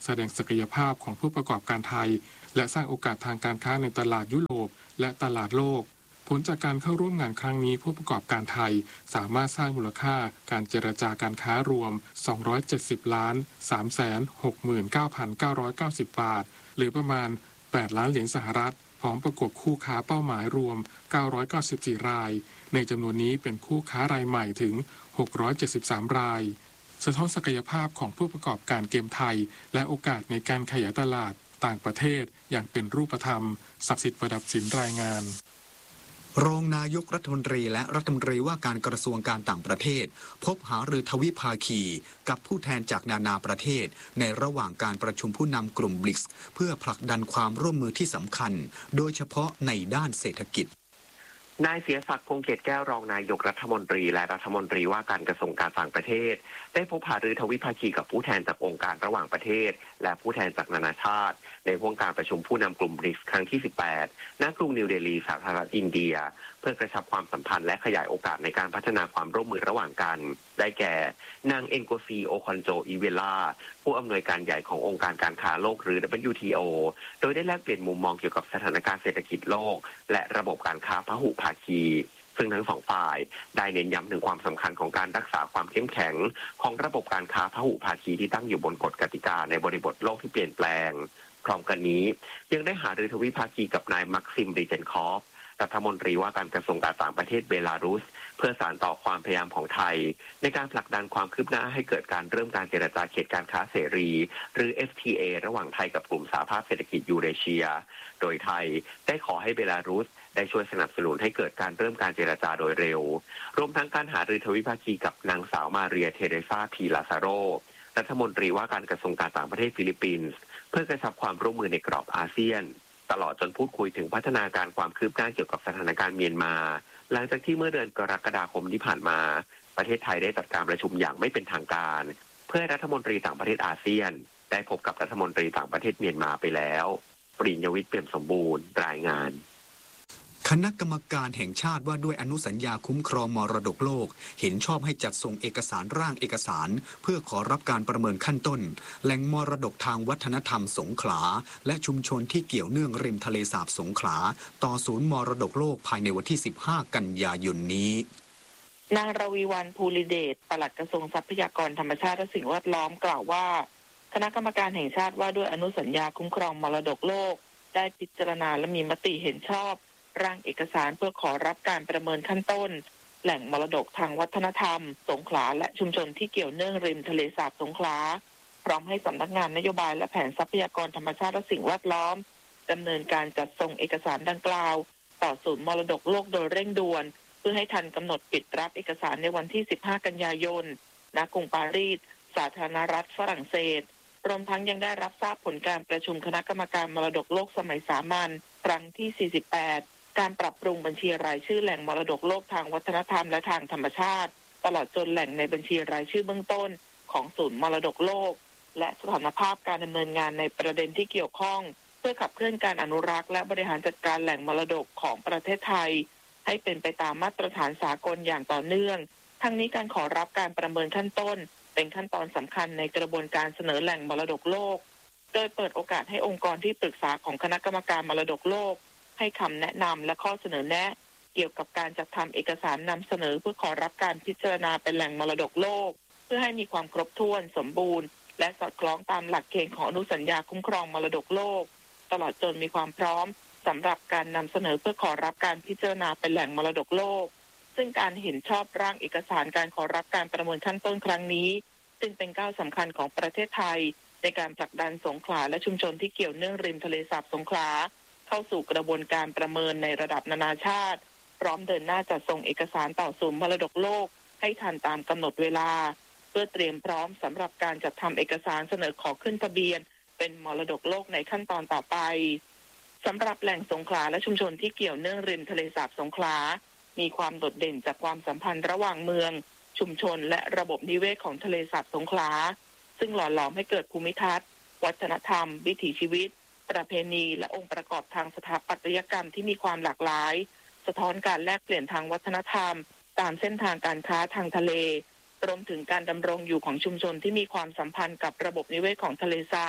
แสดงศักยภาพของผู้ประกอบการไทยและสร้างโอกาสทางการค้าในตลาดยุโรปและตลาดโลกผลจากการเข้าร่วมงานครั้งนี้ผู้ประกอบการไทยสามารถสร้างมูลค่าการเจรจาการค้ารวมสองร้อยเจ็ดสิบล้านสามแสนหกหมื่นเก้าพันเก้าร้อยเก้าสิบบาทหรือประมาณแปดล้านเหรียญสหรัฐพร้อมประกบคู่ค้าเป้าหมายรวมเก้าร้อยเก้าสิบสี่รายในจำนวนนี้เป็นคู่ค้ารายใหม่ถึงหกร้อยเจ็ดสิบสามรายสะท้อนศักยภาพของผู้ประกอบการเกมไทยและโอกาสในการขยายตลาดต่างประเทศอย่างเป็นรูปธรรมศักดิ์สิทธิ์ประดับสินรายงานรองนายกรัฐมนตรีและรัฐมนตรีว่าการกระทรวงการต่างประเทศพบหารือทวิภาคีกับผู้แทนจากนานาประเทศในระหว่างการประชุมผู้นำกลุ่ม บริกส์ เพื่อผลักดันความร่วมมือที่สำคัญโดยเฉพาะในด้านเศรษฐกิจนายเสียศักดิ์ พงษ์เกตแก้วรองนายกรัฐมนตรีและรัฐมนตรีว่าการกระทรวงการต่างประเทศได้พบหารือทวิภาคีกับผู้แทนจากองค์การระหว่างประเทศและผู้แทนจากนานาชาติในวงการประชุมผู้นำกลุ่ม บริกส์ ครั้งที่สิบแปดณกรุงนิวเดลีสาธารณรัฐอินเดียเพื่อกระชับความสัมพันธ์และขยายโอกาสในการพัฒนาความร่วมมือระหว่างกันได้แก่นางเอ็นโกซีโอคอนโจอีเวล่าผู้อำนวยการใหญ่ขององค์การการค้าโลกหรือ ดับเบิลยู ที โอ โดยได้แลกเปลี่ยนมุมมองเกี่ยวกับสถานการณ์เศรษฐกิจโลกและระบบการค้าพหุภาคีซึ่งทั้งสองฝ่ายได้เน้นย้ำถึงความสำคัญของการรักษาความเข้มแข็งของระบบการค้าพหุภาคีที่ตั้งอยู่บนกฎกติกาในบริบทโลกที่เปลี่ยนแปลงพร้อมกันนี้ยังได้หารือทวิภาคีกับนายมักซิม ริเจนคอฟรัฐมนตรีว่าการกระทรวงการต่างประเทศเบลารุสเพื่อสานต่อความพยายามของไทยในการผลักดันความคืบหน้าให้เกิดการเริ่มการเจรจาเขตการค้าเสรีหรือ เอฟ ที เอ ระหว่างไทยกับกลุ่มสหภาพเศรษฐกิจยูเรเชียโดยไทยได้ขอให้เบลารุสได้ช่วยสนับสนุนให้เกิดการเริ่มการเจรจาโดยเร็วรวมทั้งการหารือทวิภาคีกับนางสาวมาเรียเทเรซาพีลาซาโรรัฐมนตรีว่าการกระทรวงการต่างประเทศฟิลิปปินส์เพื่อกระชับความร่วมมือในกรอบอาเซียนตลอดจนพูดคุยถึงพัฒนาการความคืบหน้าเกี่ยวกับสถานการณ์เมียนมาหลังจากที่เมื่อเดือนกรกฎาคมที่ผ่านมาประเทศไทยได้จัดการประชุมอย่างไม่เป็นทางการเพื่อให้รัฐมนตรีต่างประเทศอาเซียนได้พบกับรัฐมนตรีต่างประเทศเมียนมาไปแล้วปริญญวิทย์เปี่ยมสมบูรณ์รายงานคณะกรรมการแห่งชาติว่าด้วยอนุสัญญาคุ้มครองมรดกโลกเห็นชอบให้จัดส่งเอกสารร่างเอกสารเพื่อขอรับการประเมินขั้นต้นแหล่งมรดกทางวัฒนธรรมสงขลาและชุมชนที่เกี่ยวเนื่องริมทะเลสาบสงขลาต่อศูนย์มรดกโลกภายในวันที่สิบห้ากันยายนนี้นางรวีวรรณ ภูริเดชปลัดกระทรวงทรัพยากรธรรมชาติและสิ่งแวดล้อมกล่าวว่าคณะกรรมการแห่งชาติว่าด้วยอนุสัญญาคุ้มครองมรดกโลกได้พิจารณาและมีมติเห็นชอบร่างเอกสารเพื่อขอรับการประเมินขั้นต้นแหล่งมรดกทางวัฒนธรรมสงขลาและชุมชนที่เกี่ยวเนื่องริมทะเลสาบสงขลาพร้อมให้สำนักงานนโยบายและแผนทรัพยากรธรรมชาติและสิ่งแวดล้อมดำเนินการจัดส่งเอกสารดังกล่าวต่อศูนย์มรดกโลกโดยเร่งด่วนเพื่อให้ทันกำหนดปิดรับเอกสารในวันที่สิบห้ากันยายนณกรุงปารีสสาธารณรัฐฝรั่งเศสรวมทั้งยังได้รับทราบผลการประชุมคณะกรรมการมรดกโลกสมัยสามัญครั้งที่สี่สิบแปดการปรับปรุงบัญชีรายชื่อแหล่งมรดกโลกทางวัฒนธรรมและทางธรรมชาติตลอดจนแหล่งในบัญชีรายชื่อเบื้องต้นของศูนย์มรดกโลกและสถานภาพการดำเนินงานในประเด็นที่เกี่ยวข้องเพื่อขับเคลื่อนการอนุรักษ์และบริหารจัดการแหล่งมรดกของประเทศไทยให้เป็นไปตามมาตรฐานสากลอย่างต่อเนื่องทั้งนี้การขอรับการประเมินขั้นต้นเป็นขั้นตอนสำคัญในกระบวนการเสนอแหล่งมรดกโลกโดยเปิดโอกาสให้องค์กรที่ปรึกษาของคณะกรรมการมรดกโลกให้คำแนะนำและข้อเสนอแนะเกี่ยวกับการจัดทำเอกสารนำเสนอเพื่อขอรับการพิจารณาเป็นแหล่งมรดกโลกเพื่อให้มีความครบถ้วนสมบูรณ์และสอดคล้องตามหลักเกณฑ์ของอนุสัญญาคุ้มครองมรดกโลกตลอดจนมีความพร้อมสำหรับการนำเสนอเพื่อขอรับการพิจารณาเป็นแหล่งมรดกโลกซึ่งการเห็นชอบร่างเอกสารการขอรับการประเมินขั้นต้นครั้งนี้จึงเป็นก้าวสำคัญของประเทศไทยในการผลักดันสงขลาและชุมชนที่เกี่ยวเนื่องริมทะเลสาบสงขลาเข้าสู่กระบวนการประเมินในระดับนานาชาติพร้อมเดินหน้าจัดส่งเอกสารต่อศูนย์มรดกโลกให้ทันตามกำหนดเวลาเพื่อเตรียมพร้อมสำหรับการจัดทำเอกสารเสนอขอขึ้นทะเบียนเป็นมรดกโลกในขั้นตอนต่อไปสำหรับแหล่งสงขลาและชุมชนที่เกี่ยวเนื่องริมทะเลสาบสงขลามีความโดดเด่นจากความสัมพันธ์ระหว่างเมืองชุมชนและระบบนิเวศของทะเลสาบสงขลาซึ่งหล่อหลอมให้เกิดภูมิทัศน์วัฒนธรรมวิถีชีวิตประเพณีและองค์ประกอบทางสถาปัตยกรรมที่มีความหลากหลายสะท้อนการแลกเปลี่ยนทางวัฒนธรรมตามเส้นทางการค้าทางทะเลรวมถึงการดำรงอยู่ของชุมชนที่มีความสัมพันธ์กับระบบนิเวศของทะเลสาบ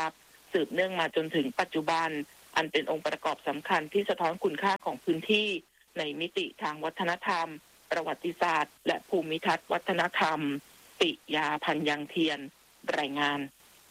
สืบเนื่องมาจนถึงปัจจุบันอันเป็นองค์ประกอบสำคัญที่สะท้อนคุณค่าของพื้นที่ในมิติทางวัฒนธรรมประวัติศาสตร์และภูมิทัศน์วัฒนธรรมปิยาพันยังเทียนรายงาน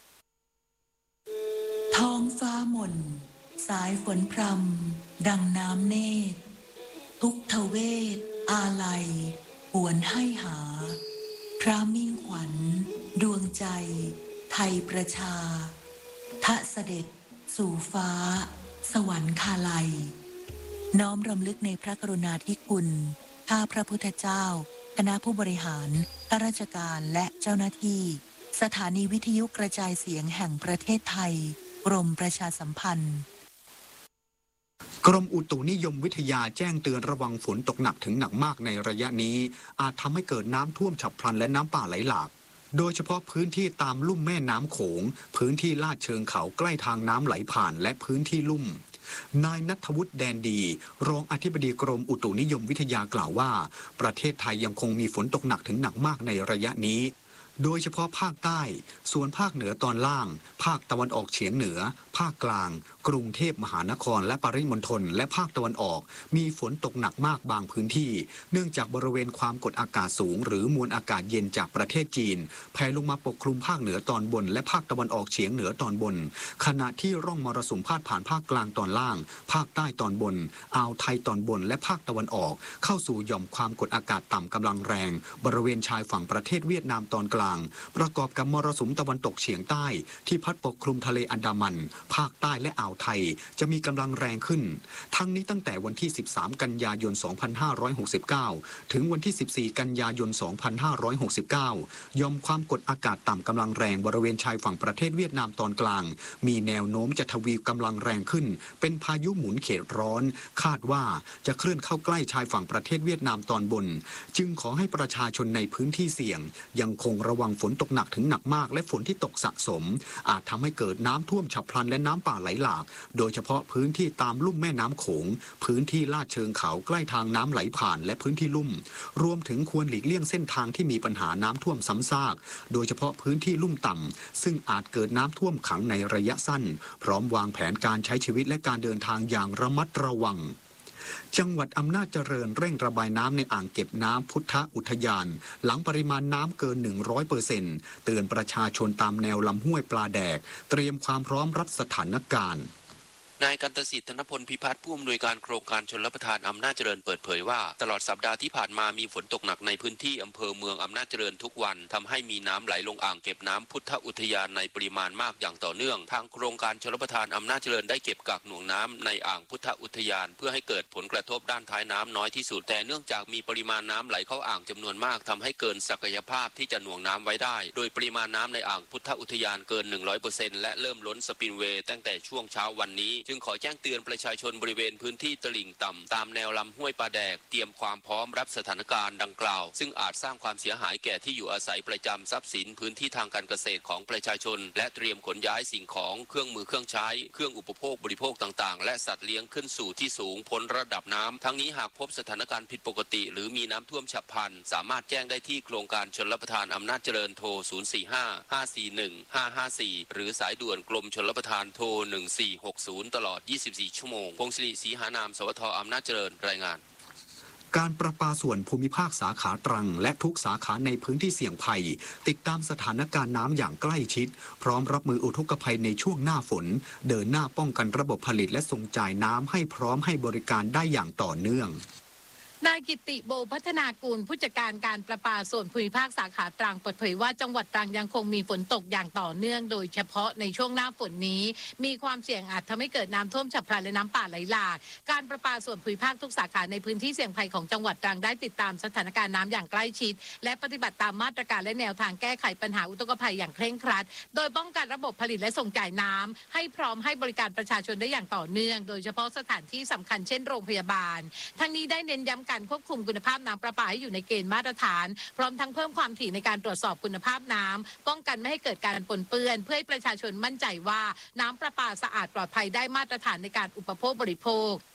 ท้องฟ้าหม่นสายฝนพรำดังน้ำเนตรทุกทเวศอาลัยหวนให้หาพระมิ่งขวัญดวงใจไทยประชาทะเสด็จสู่ฟ้าสวรรคาลัยน้อมรำลึกในพระกรุณาธิคุณข้าพระพุทธเจ้าคณะผู้บริหารข้าราชการและเจ้าหน้าที่สถานีวิทยุกระจายเสียงแห่งประเทศไทยกรมประชาสัมพันธ์กรมอุตุนิยมวิทยาแจ้งเตือนระวังฝนตกหนักถึงหนักมากในระยะนี้อาจทำให้เกิดน้ำท่วมฉับพลันและน้ำป่าไหลหลากโดยเฉพาะพื้นที่ตามลุ่มแม่น้ำโขงพื้นที่ลาดเชิงเขาใกล้ทางน้ำไหลผ่านและพื้นที่ลุ่มนายณัฐวุฒิแดนดีรองอธิบดีกรมอุตุนิยมวิทยากล่าวว่าประเทศไทยยังคงมีฝนตกหนักถึงหนักมากในระยะนี้โดยเฉพาะภาคใต้ส่วนภาคเหนือตอนล่างภาคตะวันออกเฉียงเหนือภาคกลางกรุงเทพมหานครและปริมณฑลและภาคตะวันออกมีฝนตกหนักมากบางพื้นที่เนื่องจากบริเวณความกดอากาศสูงหรือมวลอากาศเย็นจากประเทศจีนแผ่ลงมาปกคลุมภาคเหนือตอนบนและภาคตะวันออกเฉียงเหนือตอนบนขณะที่ร่องมรสุมพาดผ่านภาคกลางตอนล่างภาคใต้ตอนบนอ่าวไทยตอนบนและภาคตะวันออกเข้าสู่หย่อมความกดอากาศต่ำกำลังแรงบริเวณชายฝั่งประเทศเวียดนามตอนกลางประกอบกับมรสุมตะวันตกเฉียงใต้ที่พัดปกคลุมทะเลอันดามันภาคใต้และอ่าวไทยจะมีกำลังแรงขึ้นทั้งนี้ตั้งแต่วันที่สิบสามกันยายนสองพันห้าร้อยหกสิบเก้าถึงวันที่สิบสี่กันยายนสองพันห้าร้อยหกสิบเก้ายอมความกดอากาศต่ำกำลังแรงบริเวณชายฝั่งประเทศเวียดนามตอนกลางมีแนวโน้มจะทวีกำลังแรงขึ้นเป็นพายุหมุนเขตร้อนคาดว่าจะเคลื่อนเข้าใกล้ชายฝั่งประเทศเวียดนามตอนบนจึงขอให้ประชาชนในพื้นที่เสี่ยงยังคงระวังฝนตกหนักถึงหนักมากและฝนที่ตกสะสมอาจทำให้เกิดน้ำท่วมฉับพลันและน้ำป่าไหลหลากโดยเฉพาะพื้นที่ตามลุ่มแม่น้ำโขงพื้นที่ลาดเชิงเขาใกล้ทางน้ำไหลผ่านและพื้นที่ลุ่มรวมถึงควรหลีกเลี่ยงเส้นทางที่มีปัญหาน้ำท่วมซ้ำซากโดยเฉพาะพื้นที่ลุ่มต่ำซึ่งอาจเกิดน้ำท่วมขังในระยะสั้นพร้อมวางแผนการใช้ชีวิตและการเดินทางอย่างระมัดระวังจังหวัดอำนาจเจริญเร่งระบายน้ำในอ่างเก็บน้ำพุทธอุทยานหลังปริมาณน้ำเกิน หนึ่งร้อยเปอร์เซ็นต์ เตือนประชาชนตามแนวลำห้วยปลาแดกเตรียมความพร้อมรับสถานการณ์นายกันตสิทธิ์ธนพลพิพัฒน์ผู้อำนวยการโครงการชลประทานอำนาจเจริญเปิดเผยว่าตลอดสัปดาห์ที่ผ่านมามีฝนตกหนักในพื้นที่อำเภอเมืองอำนาจเจริญทุกวันทำให้มีน้ำไหลลงอ่างเก็บน้ำพุทธอุทยานในปริมาณมากอย่างต่อเนื่องทางโครงการชลประทานอำนาจเจริญได้เก็บกักหน่วงน้ำในอ่างพุทธอุทยานเพื่อให้เกิดผลกระทบด้านท้ายน้ำน้อยที่สุดแต่เนื่องจากมีปริมาณน้ำไหลเข้าอ่างจำนวนมากทำให้เกินศักยภาพที่จะหน่วงน้ำไว้ได้โดยปริมาณน้ำในอ่างพุทธอุทยานเกิน หนึ่งร้อยเปอร์เซ็นต์ และเริ่มล้นสปิลเวย์ตั้งแต่ช่วงเช้าวันนี้จึงขอแจ้งเตือนประชาชนบริเวณพื้นที่ตลิ่งต่ำตามแนวลำห้วยปลาแดกเตรียมความพร้อมรับสถานการณ์ดังกล่าวซึ่งอาจสร้างความเสียหายแก่ที่อยู่อาศัยประจำทรัพย์สินพื้นที่ทางการเกษตรของประชาชนและเตรียมขนย้ายสิ่งของเครื่องมือเครื่องใช้เครื่องอุปโภคบริโภคต่างๆและสัตว์เลี้ยงขึ้นสู่ที่สูงพ้นระดับน้ำทั้งนี้หากพบสถานการณ์ผิดปกติหรือมีน้ำท่วมฉับพลันสามารถแจ้งได้ที่โครงการชลประทานอำนาจเจริญโทรศูนย์ สี่ ห้า ห้า สี่ หนึ่ง ห้า ห้า สี่หรือสายด่วนกรมชลประทานโทรหนึ่ง สี่ หก ศูนย์ตลอดยี่สิบสี่ชั่วโมงพงศิริศรีหานามสวทอำนาจเจริญรายงานการประปาส่วนภูมิภาคสาขาตรังและทุกสาขาในพื้นที่เสี่ยงภัยติดตามสถานการณ์น้ำอย่างใกล้ชิดพร้อมรับมืออุทกภัยในช่วงหน้าฝนเดินหน้าป้องกันระบบผลิตและส่งจ่ายน้ำให้พร้อมให้บริการได้อย่างต่อเนื่องนายกิติโบพัฒนากูลผู้จัดการการประปาส่วนภูมิภาคสาขาตรังเปิดเผยว่าจังหวัดตรังยังคงมีฝนตกอย่างต่อเนื่องโดยเฉพาะในช่วงหน้าฝนนี้มีความเสี่ยงอาจทำให้เกิดน้ำท่วมฉับพลันและน้ำป่าไหลหลากการประปาส่วนภูมิภาคทุกสาขาในพื้นที่เสี่ยงภัยของจังหวัดตรังได้ติดตามสถานการณ์น้ำอย่างใกล้ชิดและปฏิบัติตามมาตรการและแนวทางแก้ไขปัญหาอุทกภัยอย่างเคร่งครัดโดยป้องกันระบบผลิตและส่งจ่ายน้ำให้พร้อมให้บริการประชาชนได้อย่างต่อเนื่องโดยเฉพาะสถานที่สำคัญเช่นโรงพยาบาลทั้งนี้ได้เน้นย้ำการควบคุมคุณภาพน้ำประปาให้อยู่ในเกณฑ์มาตรฐานพร้อมทั้งเพิ่มความถี่ในการตรวจสอบคุณภาพน้ำป้องกันไม่ให้เกิดการปนเปื้อนเพื่อให้ประชาชนมั่นใจว่าน้ำประปาสะอาดปลอดภัยได้มาตรฐานในการอุปโภคบริโภค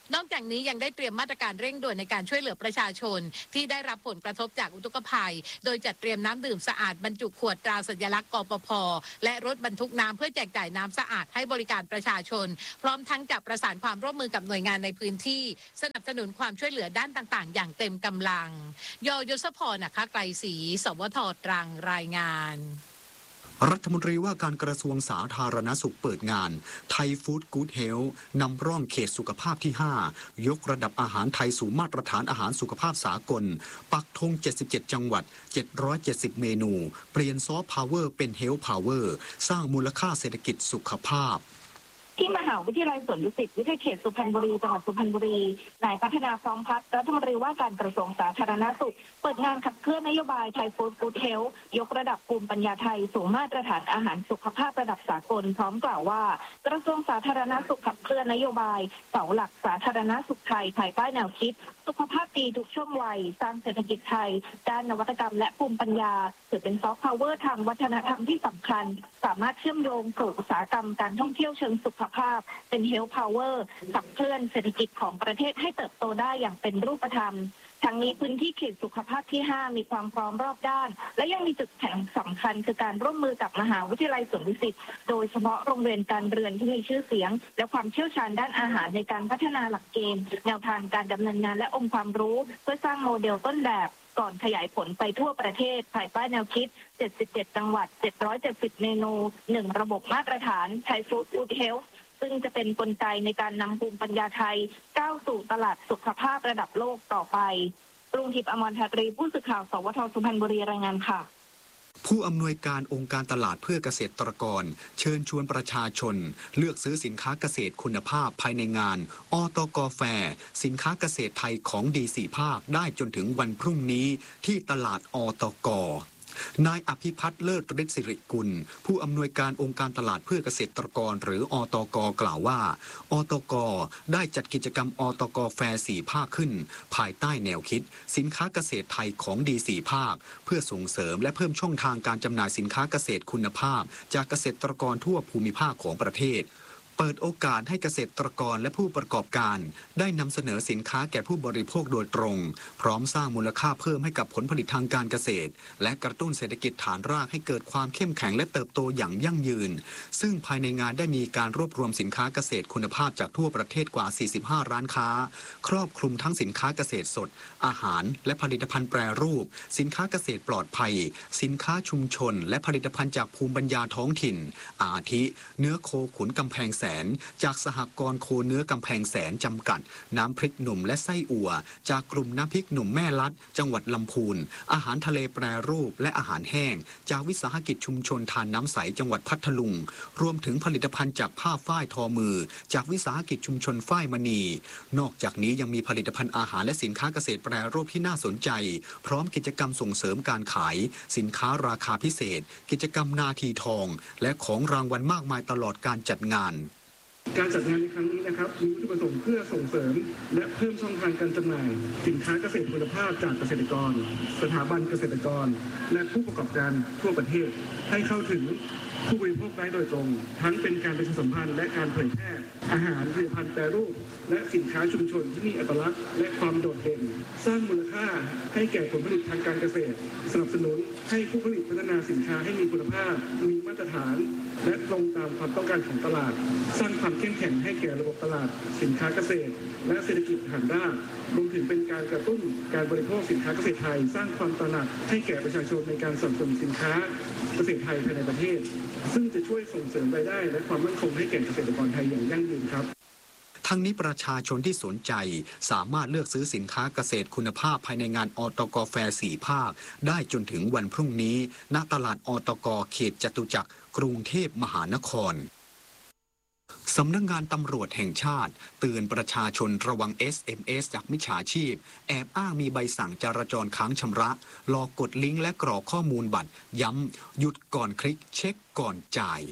นอกจากนี้ยังได้เตรียมมาตรการเร่งด่วนในการช่วยเหลือประชาชนที่ได้รับผลกระทบจากอุทกภัยโดยจัดเตรียมน้ำดื่มสะอาดบรรจุขวดตราสัญลักษณ์กปภ.และรถบรรทุกน้ำเพื่อแจกจ่ายน้ำสะอาดให้บริการประชาชนพร้อมทั้งจะประสานความร่วมมือกับหน่วยงานในพื้นที่สนับสนุนความช่วยเหลือด้านต่างๆอย่างเต็มกำลังยยศพรนะคะไกรศรีสวทตรังรายงานรัฐมนตรีว่าการกระทรวงสาธารณสุขเปิดงานไทยฟู้ดกู๊ดเฮลท์นำร่องเขตสุขภาพที่ห้ายกระดับอาหารไทยสู่มาตรฐานอาหารสุขภาพสากลปักธงเจ็ดสิบเจ็ดจังหวัดเจ็ดร้อยเจ็ดสิบเมนูเปลี่ยนซอฟต์พาวเวอร์เป็นเฮลท์พาวเวอร์สร้างมูลค่าเศรษฐกิจสุขภาพที่มหาวิทยาลัยสวนดุสิตวิทยาเขตสุพรรณบุรีจังหวัดสุพรรณบุรีนายพัฒนาพร้อมพัฒน์รัฐมนตรีว่าการกระทรวงสาธารณสุขเปิดงานขับเคลื่อนนโยบายไทยฟู้ดกู๊ดเฮลท์ยกระดับภูมิปัญญาไทยสู่มาตรฐานอาหารสุขภาพระดับสากลพร้อมกล่าวว่ากระทรวงสาธารณสุขขับเคลื่อนนโยบายเสาหลักสาธารณสุขไทยภายใต้แนวคิดสุขภาพดีทุกช่วงวัยสร้างเศรษฐกิจไทยด้านนวัตกรรมและภูมิปัญญาถือเป็นซอฟต์พาวเวอร์ทางวัฒนธรรมที่สำคัญสามารถเชื่อมโยงสู่อุตสาหกรรมการท่องเที่ยวเชิงสุขภาพเป็นเฮลท์พาวเวอร์ขับเคลื่อนเศรษฐกิจของประเทศให้เติบโตได้อย่างเป็นรูปธรรมทั้งนี้พื้นที่เขตสุขภาพที่ห้ามีความพร้อมรอบด้านและยังมีจุดแข็งสำคัญคือการร่วมมือกับมหาวิทยาลัยสวนดุสิตโดยเฉพาะโรงเรียนการเรือนที่มีชื่อเสียงและความเชี่ยวชาญด้านอาหารในการพัฒนาหลักเกณฑ์แนวทางการดำเนินงานและองค์ความรู้เพื่อสร้างโมเดลต้นแบบก่อนขยายผลไปทั่วประเทศภายใต้แนวคิดเจ็ดสิบเจ็ดจังหวัดเจ็ดร้อยเจ็ดสิบเมนูหนึ่งระบบมาตรฐานไทยฟู้ดกู๊ดเฮลท์ซึ่งจะเป็นกลไกในการนำภูมิปัญญาไทยก้าวสู่ตลาดสุขภาพระดับโลกต่อไปกรุงทิพย์อมรทัตรีผู้สื่อข่าวสวทสุพรรณบุรีรายงานค่ะผู้อำนวยการองค์การตลาดเพื่อเกษตรกรเชิญชวนประชาชนเลือกซื้อสินค้าเกษตรคุณภาพภายในงานอตก.แฟร์สินค้าเกษตรไทยของดีสี่ภาคได้จนถึงวันพรุ่งนี้ที่ตลาดอตก.นายอภิพัฒน์เลิศฤทธิ์สิริกุลผู้อำนวยการองค์การตลาดเพื่อเกษตรกรหรืออตก.กล่าวว่าอตก.ได้จัดกิจกรรมอตก.แฟร์สี่ภาคขึ้นภายใต้แนวคิดสินค้าเกษตรไทยของดีสี่ภาคเพื่อส่งเสริมและเพิ่มช่องทางการจำหน่ายสินค้าเกษตรคุณภาพจากเกษตรกรทั่วภูมิภาคของประเทศเปิดโอกาสให้เกษตรกรและผู้ประกอบการได้นำเสนอสินค้าแก่ผู้บริโภคโดยตรงพร้อมสร้างมูลค่าเพิ่มให้กับผลผลิตทางการเกษตรและกระตุ้นเศรษฐกิจฐานรากให้เกิดความเข้มแข็งและเติบโตอย่างยั่งยืนซึ่งภายในงานได้มีการรวบรวมสินค้าเกษตรคุณภาพจากทั่วประเทศกว่าสี่สิบห้าร้านค้าครอบคลุมทั้งสินค้าเกษตรสดอาหารและผลิตภัณฑ์แปรรูปสินค้าเกษตรปลอดภัยสินค้าชุมชนและผลิตภัณฑ์จากภูมิปัญญาท้องถิ่นอาทิเนื้อโคขุนกำแพงแสนจากสหกรณ์โคเนื้อกำแพงแสนจำกัดน้ำพริกหนุ่มและไส้อั่วจากกลุ่มน้ำพริกหนุ่มแม่ลัดจังหวัดลำพูนอาหารทะเลแปรรูปและอาหารแห้งจากวิสาหกิจชุมชนทานน้ำใสจังหวัดพัทลุงรวมถึงผลิตภัณฑ์จากผ้าฝ้ายทอมือจากวิสาหกิจชุมชนฝ้ายมณีนอกจากนี้ยังมีผลิตภัณฑ์อาหารและสินค้าเกษตรแปรรูปที่น่าสนใจพร้อมกิจกรรมส่งเสริมการขายสินค้าราคาพิเศษกิจกรรมนาทีทองและของรางวัลมากมายตลอดการจัดงานการจัดงานในครั้งนี้นะครับมีวัตถุประสงค์เพื่อส่งเสริมและเพิ่มช่องทางการจำหน่ายสินค้าเกษตรคุณภาพจากเกษตรกรสถาบันเกษตรกรและผู้ประกอบการทั่วประเทศให้เข้าถึงผู้บริโภคได้โดยตรงทั้งเป็นการประชาสัมพันธ์และการเผยแพร่อาหารผลิตภัณฑ์แปรรูปและสินค้าชุมชนที่มีอัตลักษณ์และความโดดเด่นสร้างมูลค่าให้แก่ผลผลิตทางการเกษตรสนับสนุนให้ผู้ผลิตพัฒนาสินค้าให้มีคุณภาพมีมาตรฐานและตรงตามความต้องการของตลาดสร้างความเข้มแข็งให้แก่ระบบตลาดสินค้าเกษตรและเศรษฐกิจฐานรากรวมถึงเป็นการกระตุ้นการบริโภคสินค้าเกษตรไทยสร้างความตระหนักให้แก่ประชาชนในการสนับสนุนสินค้าเกษตรไทยภายในประเทศซึ่งจะช่วยส่งเสริมรายได้และความมั่นคงให้แก่เกษตรกรไทยอย่างยั่งยืนครับทั้งนี้ประชาชนที่สนใจสามารถเลือกซื้อสินค้าเกษตรคุณภาพภายในงานอตก.แฟร์สี่ภาคได้จนถึงวันพรุ่งนี้ณตลาดอตก.เขตจตุจักรกรุงเทพมหานครสำนักงานตำรวจแห่งชาติเตือนประชาชนระวัง เอส เอ็ม เอส จากมิจฉาชีพแอบอ้างมีใบสั่งจราจรค้างชำระหลอกกดลิงก์และกรอกข้อมูลบัตรย้ำหยุดก่อนคลิกเช็คก่อนจ่าย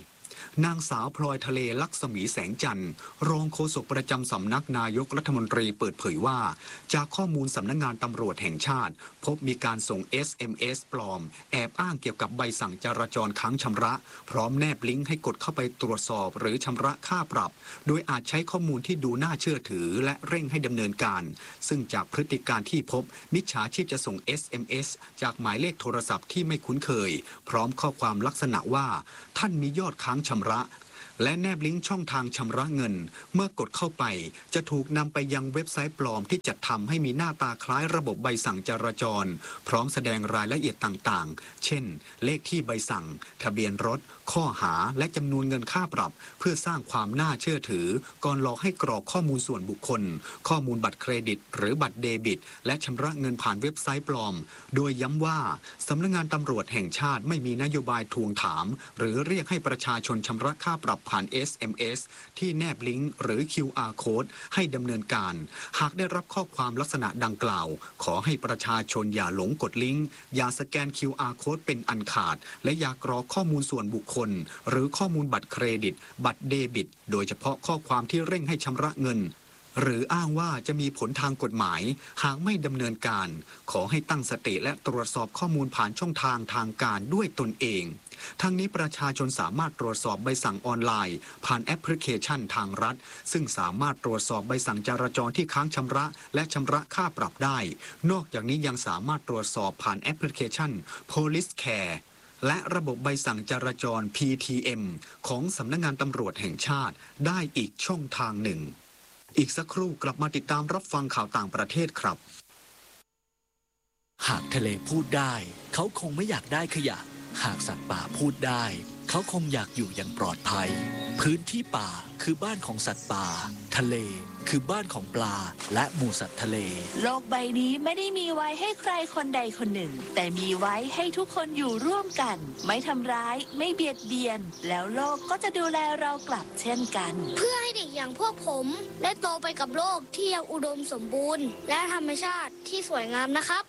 นางสาวพลอยทะเลลักษมีแสงจันทร์รองโฆษกประจำสำนักนายกรัฐมนตรีเปิดเผยว่าจากข้อมูลสำนักงานตำรวจแห่งชาติพบมีการส่ง เอส เอ็ม เอส ปลอมแอบอ้างเกี่ยวกับใบสั่งจราจรค้างชำระพร้อมแนบลิงก์ให้กดเข้าไปตรวจสอบหรือชำระค่าปรับโดยอาจใช้ข้อมูลที่ดูน่าเชื่อถือและเร่งให้ดำเนินการซึ่งจากพฤติการที่พบมิจฉาชีพจะส่ง เอส เอ็ม เอส จากหมายเลขโทรศัพท์ที่ไม่คุ้นเคยพร้อมข้อความลักษณะว่าท่านมียอดค้างชำระและแนบลิงก์ช่องทางชำระเงินเมื่อกดเข้าไปจะถูกนำไปยังเว็บไซต์ปลอมที่จัดทำให้มีหน้าตาคล้ายระบบใบสั่งจราจรพร้อมแสดงรายละเอียดต่างๆเช่นเลขที่ใบสั่งทะเบียนรถข้อหาและจำนวนเงินค่าปรับเพื่อสร้างความน่าเชื่อถือก่อนหลอกให้กรอกข้อมูลส่วนบุคคลข้อมูลบัตรเครดิตหรือบัตรเดบิตและชำระเงินผ่านเว็บไซต์ปลอมโดยย้ำว่าสำนักงานตำรวจแห่งชาติไม่มีนโยบายทวงถามหรือเรียกให้ประชาชนชำระค่าปรับผ่าน เอส เอ็ม เอส ที่แนบลิงก์หรือ คิว อาร์ Code ให้ดำเนินการหากได้รับข้อความลักษณะดังกล่าวขอให้ประชาชนอย่าหลงกดลิงก์อย่าสแกน คิว อาร์ Code เป็นอันขาดและอย่ากรอกข้อมูลส่วนบุคคลหรือข้อมูลบัตรเครดิตบัตรเดบิตโดยเฉพาะข้อความที่เร่งให้ชำระเงินหรืออ้างว่าจะมีผลทางกฎหมายหากไม่ดำเนินการขอให้ตั้งสติและตรวจสอบข้อมูลผ่านช่องทางทางการด้วยตนเองทั้งนี้ประชาชนสามารถตรวจสอบใบสั่งออนไลน์ผ่านแอปพลิเคชันทางรัฐซึ่งสามารถตรวจสอบใบสั่งจราจรที่ค้างชำระและชำระค่าปรับได้นอกจากนี้ยังสามารถตรวจสอบผ่านแอปพลิเคชัน Police Careและระบบใบสั่งจราจร พี ที เอ็ม ของสำนักงานตำรวจแห่งชาติได้อีกช่องทางหนึ่งอีกสักครู่กลับมาติดตามรับฟังข่าวต่างประเทศครับหากทะเลพูดได้เขาคงไม่อยากได้ขยะหากสัตว์ป่าพูดได้เขาคงอยากอยู่อย่างปลอดภัยพื้นที่ป่าคือบ้านของสัตว์ป่าทะเลคือบ้านของปลาและหมู่สัตว์ทะเลโลกใบนี้ไม่ได้มีไว้ให้ใครคนใดคนหนึ่งแต่มีไว้ให้ทุกคนอยู่ร่วมกันไม่ทำร้ายไม่เบียดเบียนแล้วโลกก็จะดูแลเรากลับเช่นกันเพื่อให้เด็กอย่างพวกผมได้โตไปกับโลกที่ยังอุดมสมบูรณ์และธรรมชาติที่สวยงามนะครับ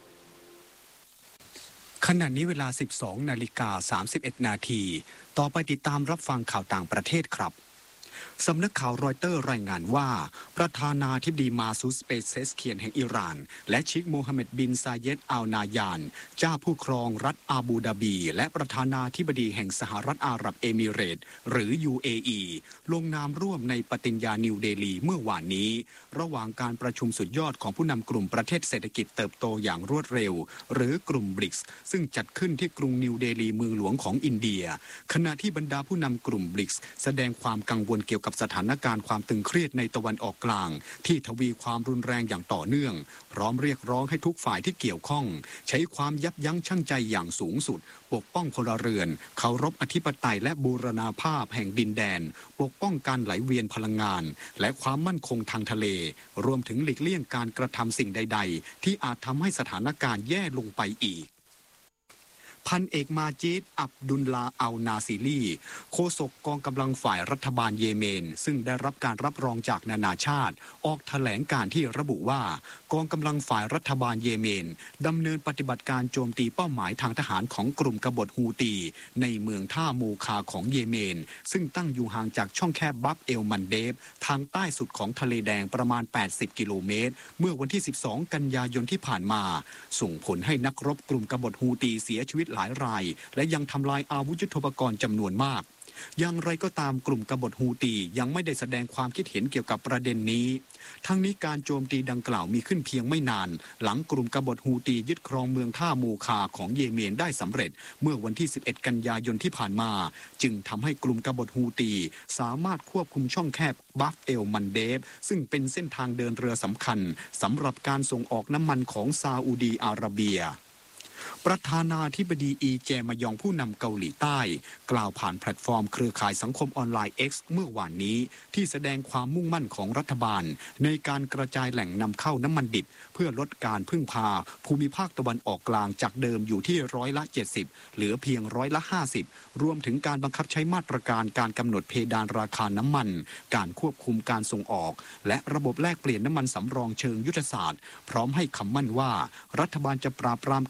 ขณะนี้เวลา สิบสองนาฬิกาสามสิบเอ็ดนาทีต่อไปติดตามรับฟังข่าวต่างประเทศครับสำนักข่าวรอยเตอร์รายงานว่าประธานาธิบดีมาซูด เปเซสเคียนแห่งอิหร่านและเชคโมฮัมเหม็ดบินซาเยดอัลนายานเจ้าผู้ครองรัฐอาบูดาบีและประธานาธิบดีแห่งสหรัฐอาหรับเอมิเรตส์หรือ ยู เอ อี ลงนามร่วมในปฏิญญานิวเดลีเมื่อวานนี้ระหว่างการประชุมสุดยอดของผู้นำกลุ่มประเทศเศรษฐกิจเติบโตอย่างรวดเร็วหรือกลุ่มบริกส์ซึ่งจัดขึ้นที่กรุงนิวเดลีเมืองหลวงของอินเดียขณะที่บรรดาผู้นำกลุ่มบริกส์แสดงความกังวลเกี่ยวกับสถานการณ์ความตึงเครียดในตะวันออกกลางที่ทวีความรุนแรงอย่างต่อเนื่องพร้อมเรียกร้องให้ทุกฝ่ายที่เกี่ยวข้องใช้ความยับยั้งชั่งใจอย่างสูงสุดปกป้องพลเรือนเคารพอธิปไตยและบูรณาภาพแห่งดินแดนปกป้องการไหลเวียนพลังงานและความมั่นคงทางทะเลรวมถึงหลีกเลี่ยงการกระทำสิ่งใดๆที่อาจทำให้สถานการณ์แย่ลงไปอีกพันเอกมาจิด อับดุลลาอัลนาซิลีโฆษกกองกำลังฝ่ายรัฐบาลเยเมนซึ่งได้รับการรับรองจากนานาชาติออกแถลงการที่ระบุว่ากองกำลังฝ่ายรัฐบาลเยเมนดำเนินปฏิบัติการโจมตีเป้าหมายทางทหารของกลุ่มกบฏฮูตีในเมืองท่ามูคาของเยเมนซึ่งตั้งอยู่ห่างจากช่องแคบบับเอลมันเดฟทางใต้สุดของทะเลแดงประมาณแปดสิบกิโลเมตรเมื่อวันที่สิบสองกันยายนที่ผ่านมาส่งผลให้นักรบกลุ่มกบฏฮูตีเสียชีวิตหลายรายและยังทำลายอาวุธยุทโธปกรณ์จำนวนมากอย่างไรก็ตามกลุ่มกบฏฮูตียังไม่ได้แสดงความคิดเห็นเกี่ยวกับประเด็นนี้ทั้งนี้การโจมตีดังกล่าวมีขึ้นเพียงไม่นานหลังกลุ่มกบฏฮูตียึดครองเมืองท่ามูคาของเยเมนได้สำเร็จเมื่อวันที่สิบเอ็ดกันยายนที่ผ่านมาจึงทำให้กลุ่มกบฏฮูตีสามารถควบคุมช่องแคบบัฟเอลมันเดฟซึ่งเป็นเส้นทางเดินเรือสำคัญสำหรับการส่งออกน้ำมันของซาอุดีอาระเบียประธานาธิบดีอีเจมยองผู้นำเกาหลีใต้กล่าวผ่านแพลตฟอร์มเครือข่ายสังคมออนไลน์ X เมื่อวานนี้ที่แสดงความมุ่งมั่นของรัฐบาลในการกระจายแหล่งนำเข้าน้ำมันดิบเพื่อลดการพึ่งพาภูมิภาคตะวันออกกลางจากเดิมอยู่ที่ร้อยละเจ็ดสิบเหลือเพียงร้อยละห้าสิบรวมถึงการบังคับใช้มาตรการการกำหนดเพดานราคาน้ำมันการควบคุมการส่งออกและระบบแลกเปลี่ยนน้ำมันสำรองเชิงยุทธศาสตร์พร้อมให้คำมั่นว่ารัฐบาลจะปราบปรามการกัก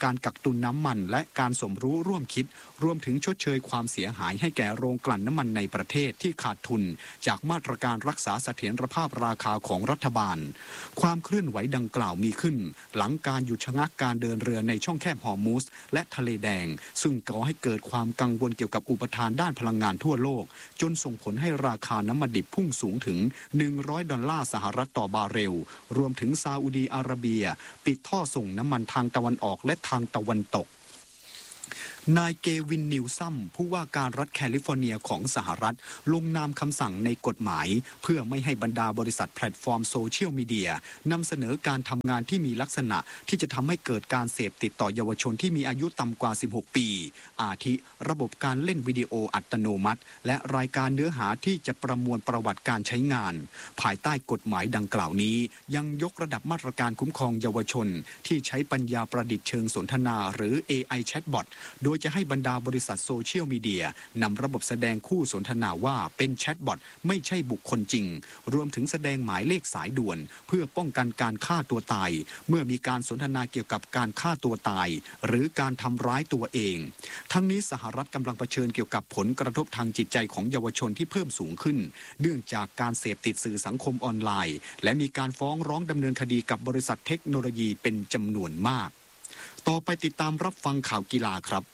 ตุนน้ำมันและการสมรู้ร่วมคิดรวมถึงชดเชยความเสียหายให้แก่โรงกลั่นน้ำมันในประเทศที่ขาดทุนจากมาตรการรักษาเสถียรภาพราคาของรัฐบาลความเคลื่อนไหวดังกล่าวมีขึ้นหลังการหยุดชะงักการเดินเรือในช่องแคบฮอร์มุสและทะเลแดงซึ่งก่อให้เกิดความกังวลเกี่ยวกับอุปทานด้านพลังงานทั่วโลกจนส่งผลให้ราคาน้ำมันดิบพุ่งสูงถึงหนึ่งร้อยดอลลาร์สหรัฐต่อบาร์เรลรวมถึงซาอุดีอาระเบียปิดท่อส่งน้ำมันทางตะวันออกและทางตะวันตกนายเกวินนิวซัมผู้ว่าการรัฐแคลิฟอร์เนียของสหรัฐลงนามคำสั่งในกฎหมายเพื่อไม่ให้บรรดาบริษัทแพลตฟอร์มโซเชียลมีเดียนำเสนอการทำงานที่มีลักษณะที่จะทำให้เกิดการเสพติดต่อเยาวชนที่มีอายุต่ำกว่าสิบหกปีอาทิระบบการเล่นวิดีโออัตโนมัติและรายการเนื้อหาที่จะประมวลประวัติการใช้งานภายใต้กฎหมายดังกล่าวนี้ยังยกระดับมาตรการคุ้มครองเยาวชนที่ใช้ปัญญาประดิษฐ์เชิงสนทนาหรือ เอ ไอ Chatbot โดยจะให้บรรดาบริษัทโซเชียลมีเดียนำระบบแสดงคู่สนทนาว่าเป็นแชทบอทไม่ใช่บุคคลจริงรวมถึงแสดงหมายเลขสายด่วนเพื่อป้องกันการฆ่าตัวตายเมื่อมีการสนทนาเกี่ยวกับการฆ่าตัวตายหรือการทำร้ายตัวเองทั้งนี้สหรัฐกำลังเผชิญเกี่ยวกับผลกระทบทางจิตใจของเยาวชนที่เพิ่มสูงขึ้นเนื่องจากการเสพติดสื่อสังคมออนไลน์และมีการฟ้องร้องดำเนินคดีกับบริษัทเทคโนโลยีเป็นจำนวนมากต่อไปติดตามรับฟังข่าวกีฬาครับ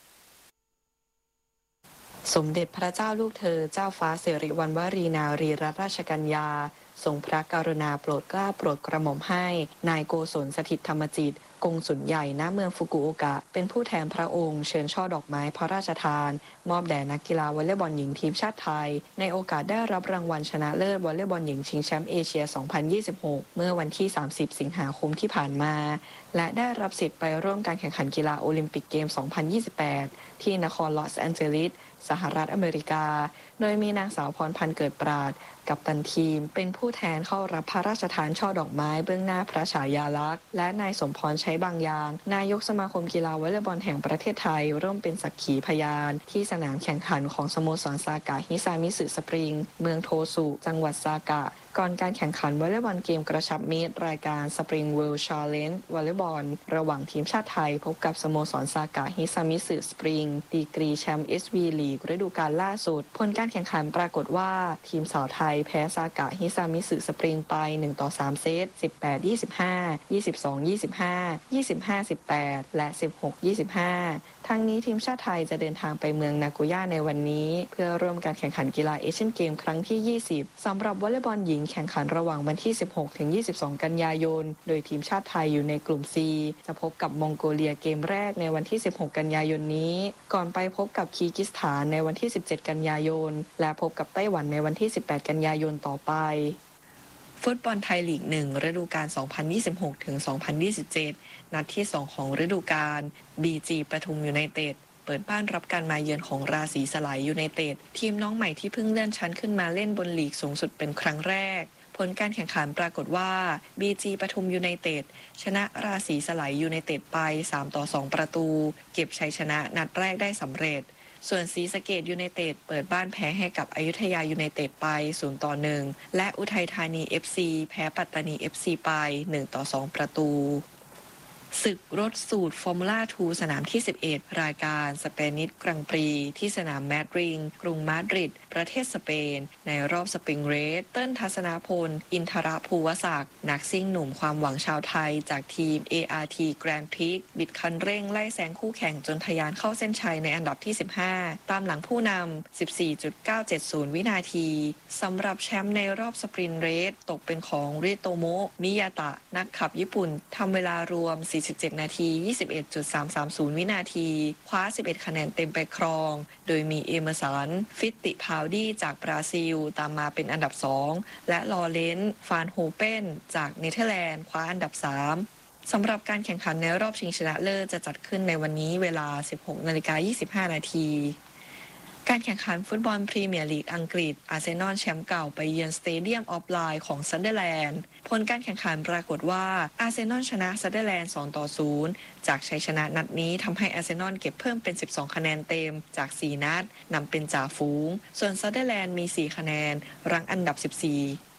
สมเด็จพระเจ้าลูกเธอเจ้าฟ้าสิริวัณวรีนารีรัตนราชกัญญาทรงพระกรุณาโปรดเกล้าโปรดกระหม่อมให้นายโกศลสถิตธรรมจิตกงสุลใหญ่ณเมืองฟุกุโอกะเป็นผู้แทนพระองค์เชิญช่อดอกไม้พระราชทานมอบแด่นักกีฬาวอลเลย์บอลหญิงทีมชาติไทยในโอกาสได้รับรางวัลชนะเลิศวอลเลย์บอลหญิงชิงแชมป์เอเชีย สองพันยี่สิบหก เมื่อวันที่ สามสิบ สิงหาคมที่ผ่านมาและได้รับสิทธิ์ไปร่วมการแข่งขันกีฬาโอลิมปิกเกม สองพันยี่สิบแปด ที่นครลอสแอนเจลิสสหรัฐอเมริกาโดยมีนางสาวพรพันธ์เกิดปราดกัปตันทีมเป็นผู้แทนเข้ารับพระราชทานช่อดอกไม้เบื้องหน้าพระฉายาลักษณ์และนายสมพรใช้บางยางนายกสมาคมกีฬาวอลเลย์บอลแห่งประเทศไทยร่วมเป็นสักขีพยานที่สนามแข่งขันของสโมสรซากะฮิซามิสึสปริงเมืองโทสุจังหวัดซากะก่อนการแข่งขันวอลเลย์บอลเกมกระชับมิตรรายการ Spring World Challenge วอลเลย์บอลระหว่างทีมชาติไทยพบกับสโมสรซากะฮิซามิสึสปริงดีกรีแชมป์ เอส วี ลีกฤดูกาลล่าสุดผลการแข่งขันปรากฏว่าทีมสาวไทยแพ้ซากะฮิซามิสึสปริงไปหนึ่งต่อสามเซต สิบแปด ยี่สิบห้า ยี่สิบสอง ยี่สิบห้า ยี่สิบห้า สิบแปด และ สิบหก ยี่สิบห้าทั้งนี้ทีมชาติไทยจะเดินทางไปเมืองนาโกย่าในวันนี้เพื่อร่วมการแข่งขันกีฬาเอเชียนเกมครั้งที่ ยี่สิบสำหรับวอลเลย์บอลหญิงแข่งขันระหว่างวันที่ สิบหกถึงยี่สิบสอง กันยายนโดยทีมชาติไทยอยู่ในกลุ่ม C จะพบกับมองโกเลียเกมแรกในวันที่ สิบหก กันยายนนี้ก่อนไปพบกับคีร์กิสถานในวันที่ สิบเจ็ด กันยายนและพบกับไต้หวันในวันที่ สิบแปด กันยายนต่อไปฟุตบอลไทยลีกหนึ่งฤดูกาล สองพันยี่สิบหกถึงสองพันยี่สิบเจ็ด นัดที่สองของฤดูกาล บี จี ปทุมยูไนเต็ดเปิดบ้านรับการมาเยือนของราศีสลายยูไนเต็ดทีมน้องใหม่ที่เพิ่งเลื่อนชั้นขึ้นมาเล่นบนลีกสูงสุดเป็นครั้งแรกผลการแข่งขันปรากฏว่า บี จี ปทุมยูไนเต็ดชนะราศีสลายยูไนเต็ดไปสามต่อสองประตูเก็บชัยชนะนัดแรกได้สำเร็จส่วนศรีสะเกษยูไนเต็ดเปิดบ้านแพ้ให้กับอยุธยายูไนเต็ดไปศูนย์ต่อหนึ่งและอุทัยธานี เอฟ ซี แพ้ปัตตานี เอฟ ซี ไปหนึ่งต่อสองประตูศึกรถสูตรฟอร์มูล่าทูสนามที่สิบเอ็ดรายการสเปนิชกรังปรีที่สนามแมดริงกรุงมาดริดประเทศสเปนในรอบสปริงเรสเติ้ลทัศนาพลอินทรภูวศักดิ์นักซิ่งหนุ่มความหวังชาวไทยจากทีม เอ อาร์ ที Grand Prix บิดคันเร่งไล่แซงคู่แข่งจนทะยานเข้าเส้นชัยในอันดับที่สิบห้าตามหลังผู้นำ สิบสี่จุดเก้าเจ็ดศูนย์ วินาทีสำหรับแชมป์ในรอบสปรินเรสตกเป็นของริโตโมะมิยาตะนักขับญี่ปุ่นทำเวลารวมสี่สิบเจ็ดนาที ยี่สิบเอ็ดจุดสามสามศูนย์ วินาทีคว้าสิบเอ็ดคะแนนเต็มไปครองโดยมีเอเมอร์สันฟิตติพาวดี้จากบราซิลตามมาเป็นอันดับสองและลอเรนซ์ฟานโฮเปนจากเนเธอร์แลนด์คว้าอันดับสามสำหรับการแข่งขันในรอบชิงชนะเลิศจะจัดขึ้นในวันนี้เวลา สิบหกนาฬิกายี่สิบห้านาทีการแข่งขันฟุตบอลพรีเมียร์ลีกอังกฤษอาร์เซนอลแชมป์เก่าไปเยือนสเตเดียมออฟไลน์ของซันเดอร์แลนด์ผลการแข่งขันปรากฏว่าอาร์เซนอลชนะซันเดอร์แลนด์สองต่อศูนย์จากชัยชนะนัดนี้ทำให้อาร์เซนอลเก็บเพิ่มเป็นสิบสองคะแนนเต็มจากสี่นัดนำเป็นจ่าฝูงส่วนซันเดอร์แลนด์มีสี่คะแนนรั้งอันดับสิบสี่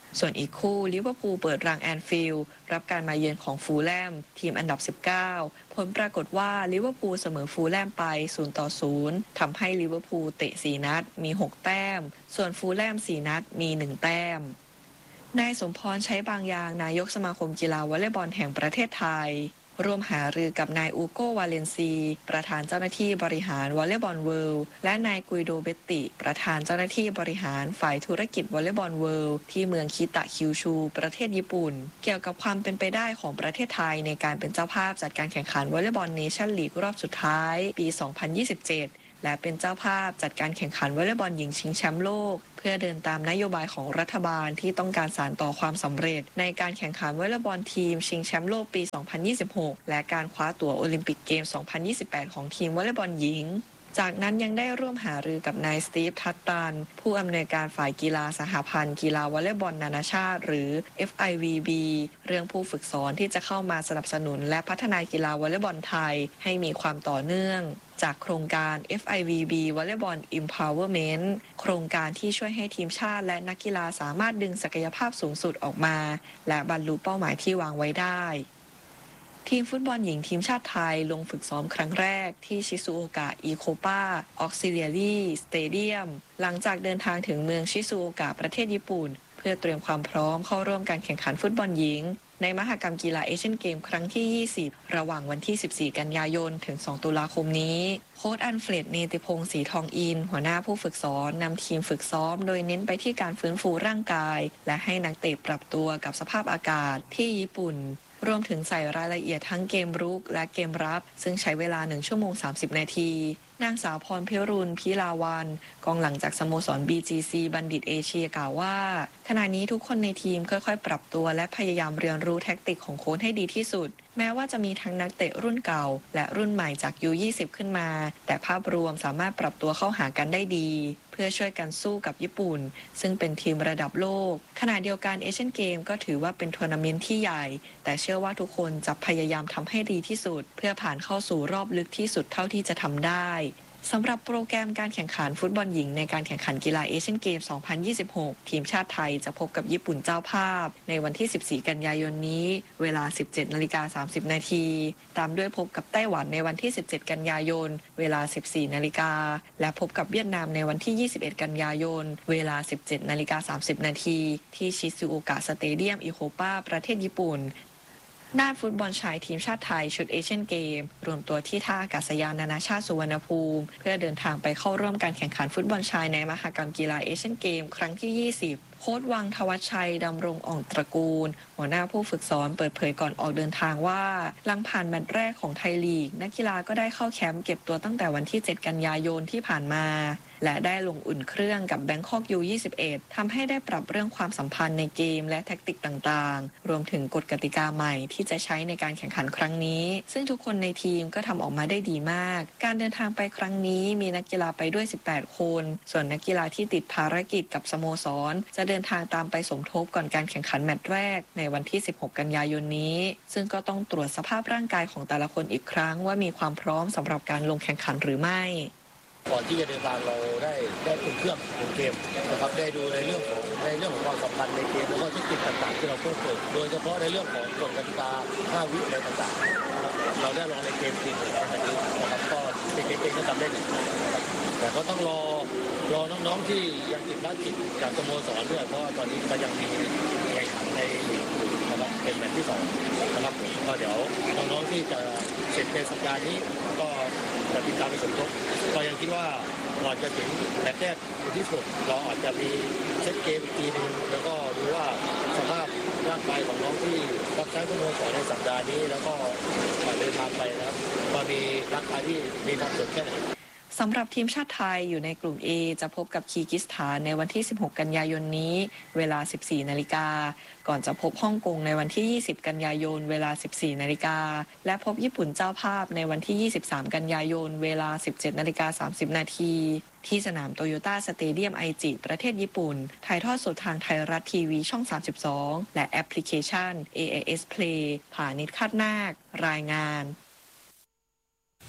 ส่วนอีกคู่ลิเวอร์พูลเปิดรังแอนฟิลด์รับการมาเยือนของฟูลแลมทีมอันดับสิบเก้าผลปรากฏว่าลิเวอร์พูลเสมอฟูลแลมไปศูนย์ต่อศูนย์ทำให้ลิเวอร์พูลเตะสี่นัดมีหกแต้มส่วนฟูลแลมสี่นัดมีหนึ่งแต้มนายสมพรใช้บางอย่างนายกสมาคมกีฬาวอลเลย์บอลแห่งประเทศไทยร่วมหารือกับนายอูโกวาเลนซีประธานเจ้าหน้าที่บริหารวอลเลย์บอลเวิลด์และนายกุยโดเบตติประธานเจ้าหน้าที่บริหารฝ่ายธุรกิจวอลเลย์บอลเวิลด์ที่เมืองคิตะคิวชูประเทศญี่ปุ่นเกี่ยวกับความเป็นไปได้ของประเทศไทยในการเป็นเจ้าภาพจัดการแข่งขันวอลเลย์บอลเนชั่นลีกรอบสุดท้ายปี สองพันยี่สิบเจ็ดและเป็นเจ้าภาพจัดการแข่งขันวอลเลย์บอลหญิงชิงแชมป์โลกเพื่อเดินตามนโยบายของรัฐบาลที่ต้องการสานต่อความสำเร็จในการแข่งขันวอลเลย์บอลทีมชิงแชมป์โลกปี สองพันยี่สิบหกและการคว้าตั๋วโอลิมปิกเกม สองพันยี่สิบแปด ของทีมวอลเลย์บอลหญิงจากนั้นยังได้ร่วมหารือกับนายสตีฟทัตตันผู้อำนวยการฝ่ายกีฬาสหพันธ์กีฬาวอลเลย์บอลนานาชาติหรือ เอฟ ไอ วี บี เรื่องผู้ฝึกสอนที่จะเข้ามาสนับสนุนและพัฒนากีฬาวอลเลย์บอลไทยให้มีความต่อเนื่องจากโครงการ เอฟ ไอ วี บี Volleyball Empowerment โครงการที่ช่วยให้ทีมชาติและนักกีฬาสามารถดึงศักยภาพสูงสุดออกมาและบรรลุเป้าหมายที่วางไว้ได้ทีมฟุตบอลหญิงทีมชาติไทยลงฝึกซ้อมครั้งแรกที่ชิซูโอกะอีโคปาออกซิเลียรีสเตเดียมหลังจากเดินทางถึงเมืองชิซูโอกะประเทศญี่ปุ่นเพื่อเตรียมความพร้อมเข้าร่วมการแข่งขันฟุตบอลหญิงในมหกรรมกีฬาเอเชียนเกมครั้งที่ยี่สิบระหว่างวันที่สิบสี่กันยายนถึงสองตุลาคมนี้โค้ชอันเฟรดเนติพงศ์ศรีทองอินหัวหน้าผู้ฝึกสอนนำทีมฝึกซ้อมโดยเน้นไปที่การฟื้นฟูร่างกายและให้นักเตะปรับตัวกับสภาพอากาศที่ญี่ปุ่นรวมถึงใส่รายละเอียดทั้งเกมรุกและเกมรับซึ่งใช้เวลาหนึ่งชั่วโมงสามสิบนาทีนางสาวพรพิรุณพิลาวันกองหลังจากสโมสร บี จี ซี บัณฑิตเอเชียกล่าวว่าขณะนี้ทุกคนในทีมค่อยๆปรับตัวและพยายามเรียนรู้แท็กติกของโค้ชให้ดีที่สุดแม้ว่าจะมีทั้งนักเตะรุ่นเก่าและรุ่นใหม่จาก ยู ยี่สิบ ขึ้นมาแต่ภาพรวมสามารถปรับตัวเข้าหากันได้ดีเพื่อช่วยกันสู้กับญี่ปุ่นซึ่งเป็นทีมระดับโลกขณะเดียวกันเอเชียนเกมก็ถือว่าเป็นทัวร์นาเมนต์ที่ใหญ่แต่เชื่อว่าทุกคนจะพยายามทำให้ดีที่สุดเพื่อผ่านเข้าสู่รอบลึกที่สุดเท่าที่จะทำได้สำหรับโปรแกรมการแข่งขันฟุตบอลหญิงในการแข่งขันกีฬาเอเชียนเกม สองพันยี่สิบหก ทีมชาติไทยจะพบกับญี่ปุ่นเจ้าภาพในวันที่ สิบสี่ กันยายนนี้เวลา สิบเจ็ดนาฬิกาสามสิบนาทีตามด้วยพบกับไต้หวันในวันที่ สิบเจ็ด กันยายนเวลา สิบสี่ นาฬิกาและพบกับเวียดนามในวันที่ ยี่สิบเอ็ด กันยายนเวลา สิบเจ็ด นาฬิกา สามสิบนาทีที่ชิซูโอกะสเตเดียมอิโคปาประเทศญี่ปุ่นด้านฟุตบอลชายทีมชาติไทยชุดเอเชียนเกมรวมตัวที่ท่าอากาศยานนานาชาติสุวรรณภูมิเพื่อเดินทางไปเข้าร่วมการแข่งขันฟุตบอลชายในมหกรรมกีฬาเอเชียนเกมครั้งที่ ยี่สิบโค้ชวังทวัชชัยดำรงอ่องตระกูลหัวหน้าผู้ฝึกสอนเปิดเผยก่อนออกเดินทางว่าหลังผ่านแมตช์แรกของไทยลีกนักกีฬาก็ได้เข้าแคมป์เก็บตัวตั้งแต่วันที่เจ็ดกันยายนที่ผ่านมาและได้ลงอุ่นเครื่องกับแบงคอก ยู ยี่สิบเอ็ด ทำให้ได้ปรับเรื่องความสัมพันธ์ในเกมและแทคติกต่างๆรวมถึงกฎกติกาใหม่ที่จะใช้ในการแข่งขันครั้งนี้ซึ่งทุกคนในทีมก็ทำออกมาได้ดีมากการเดินทางไปครั้งนี้มีนักกีฬาไปด้วยสิบแปดคนส่วนนักกีฬาที่ติดภารกิจกับสโมสรจะเดินทางตามไปสมทบก่อนการแข่งขันแมตช์แรกในวันที่สิบหกกันยายนนี้ซึ่งก็ต้องตรวจสภาพร่างกายของแต่ละคนอีกครั้งว่ามีความพร้อมสำหรับการลงแข่งขันหรือไม่ก่อนที่จะเดินทางเราได้ได้อุ่นเครื่องอุ่นเกมนะครับได้ดูในเรื่องของในเรื่องของความสัมพันธ์ในเกมแล้วก็เทคนิคต่างๆที่เราเพิ่มเติมโดยเฉพาะในเรื่องของกฎกติกาห้าวิอะไรต่างๆนะครับเราได้ลองในเกมจริงนะครับนะครับก็เด็กๆก็ทำได้ดีนะครับแต่ก็ต้องรอรอน้องๆที่ยังติดภารกิจจากสโมสรด้วยเพราะว่าตอนนี้ก็ยังมีแข่งขันในลีกนะครับเป็นแมตช์ที่สองนะครับก็เดี๋ยวน้องๆที่จะเสร็จในสัปดาห์นี้ก็จะติดตามไปสมทบก็ยังคิดว่าก่อนจะถึงแมตช์แรกที่สุดเราอาจจะมีเซตเกมอีกทีนึงแล้วก็ดูว่าสภาพร่างกายของน้องที่รับใช้สโมสรในสัปดาห์นี้แล้วก็เดินทางไปนะครับว่ามีร่างกายที่มีความสดแค่ไหนสำหรับทีมชาติไทยอยู่ในกลุ่ม A จะพบกับคีร์กิสถานในวันที่สิบหกกันยายนนี้เวลา สิบสี่นาฬิกาก่อนจะพบฮ่องกงในวันที่ยี่สิบกันยายนเวลา สิบสี่นาฬิกาและพบญี่ปุ่นเจ้าภาพในวันที่ยี่สิบสามกันยายนเวลา สิบเจ็ดนาฬิกาสามสิบนาทีที่สนามโตโยต้าสเตเดียมไอจิประเทศญี่ปุ่นถ่ายทอดสดทางไทยรัฐทีวีช่องสามสิบสองและแอปพลิเคชัน เอ เอ เอส Play ผานิชคาดนาครายงาน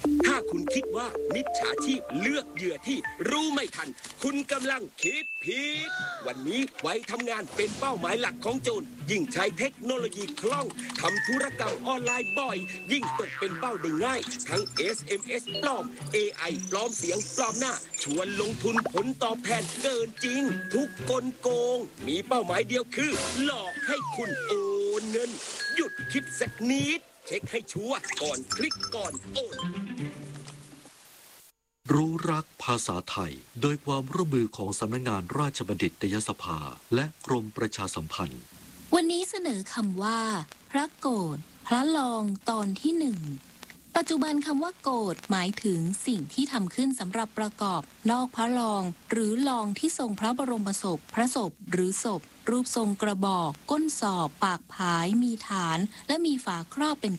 ถ้าคุณคิดว่ามิจฉาชีพเลือกเหยื่อที่รู้ไม่ทันคุณกำลังคิดผิดวันนี้ไว้ทำงานเป็นเป้าหมายหลักของโจรยิ่งใช้เทคโนโลยีคล่องทำธุรกรรมออนไลน์บ่อยยิ่งตกเป็นเป้าได้ง่ายทั้ง เอส เอ็ม เอส ปลอม เอ ไอ ปลอมเสียงปลอมหน้าชวนลงทุนผลตอบแทนเกินจริงทุกกลโกงมีเป้าหมายเดียวคือหลอกให้คุณโอนเงินหยุดคิดสักนิดเช็คให้ชัวร์ก่อนคลิกก่อนโอนรู้รักภาษาไทยโดยความร่วมมือของสำนักงานราชบัณฑิตยสภาและกรมประชาสัมพันธ์วันนี้เสนอคำว่าพระโกรธพระลองตอนที่หนึ่งปัจจุบันคำว่าโกรธหมายถึงสิ่งที่ทำขึ้นสำหรับประกอบนอกพระลองหรือลองที่ทรงพระบรมศพพระศพหรือศพรูปทรงกระบอกก้นสอบปากผายมีฐานและมีฝาครอบเป็น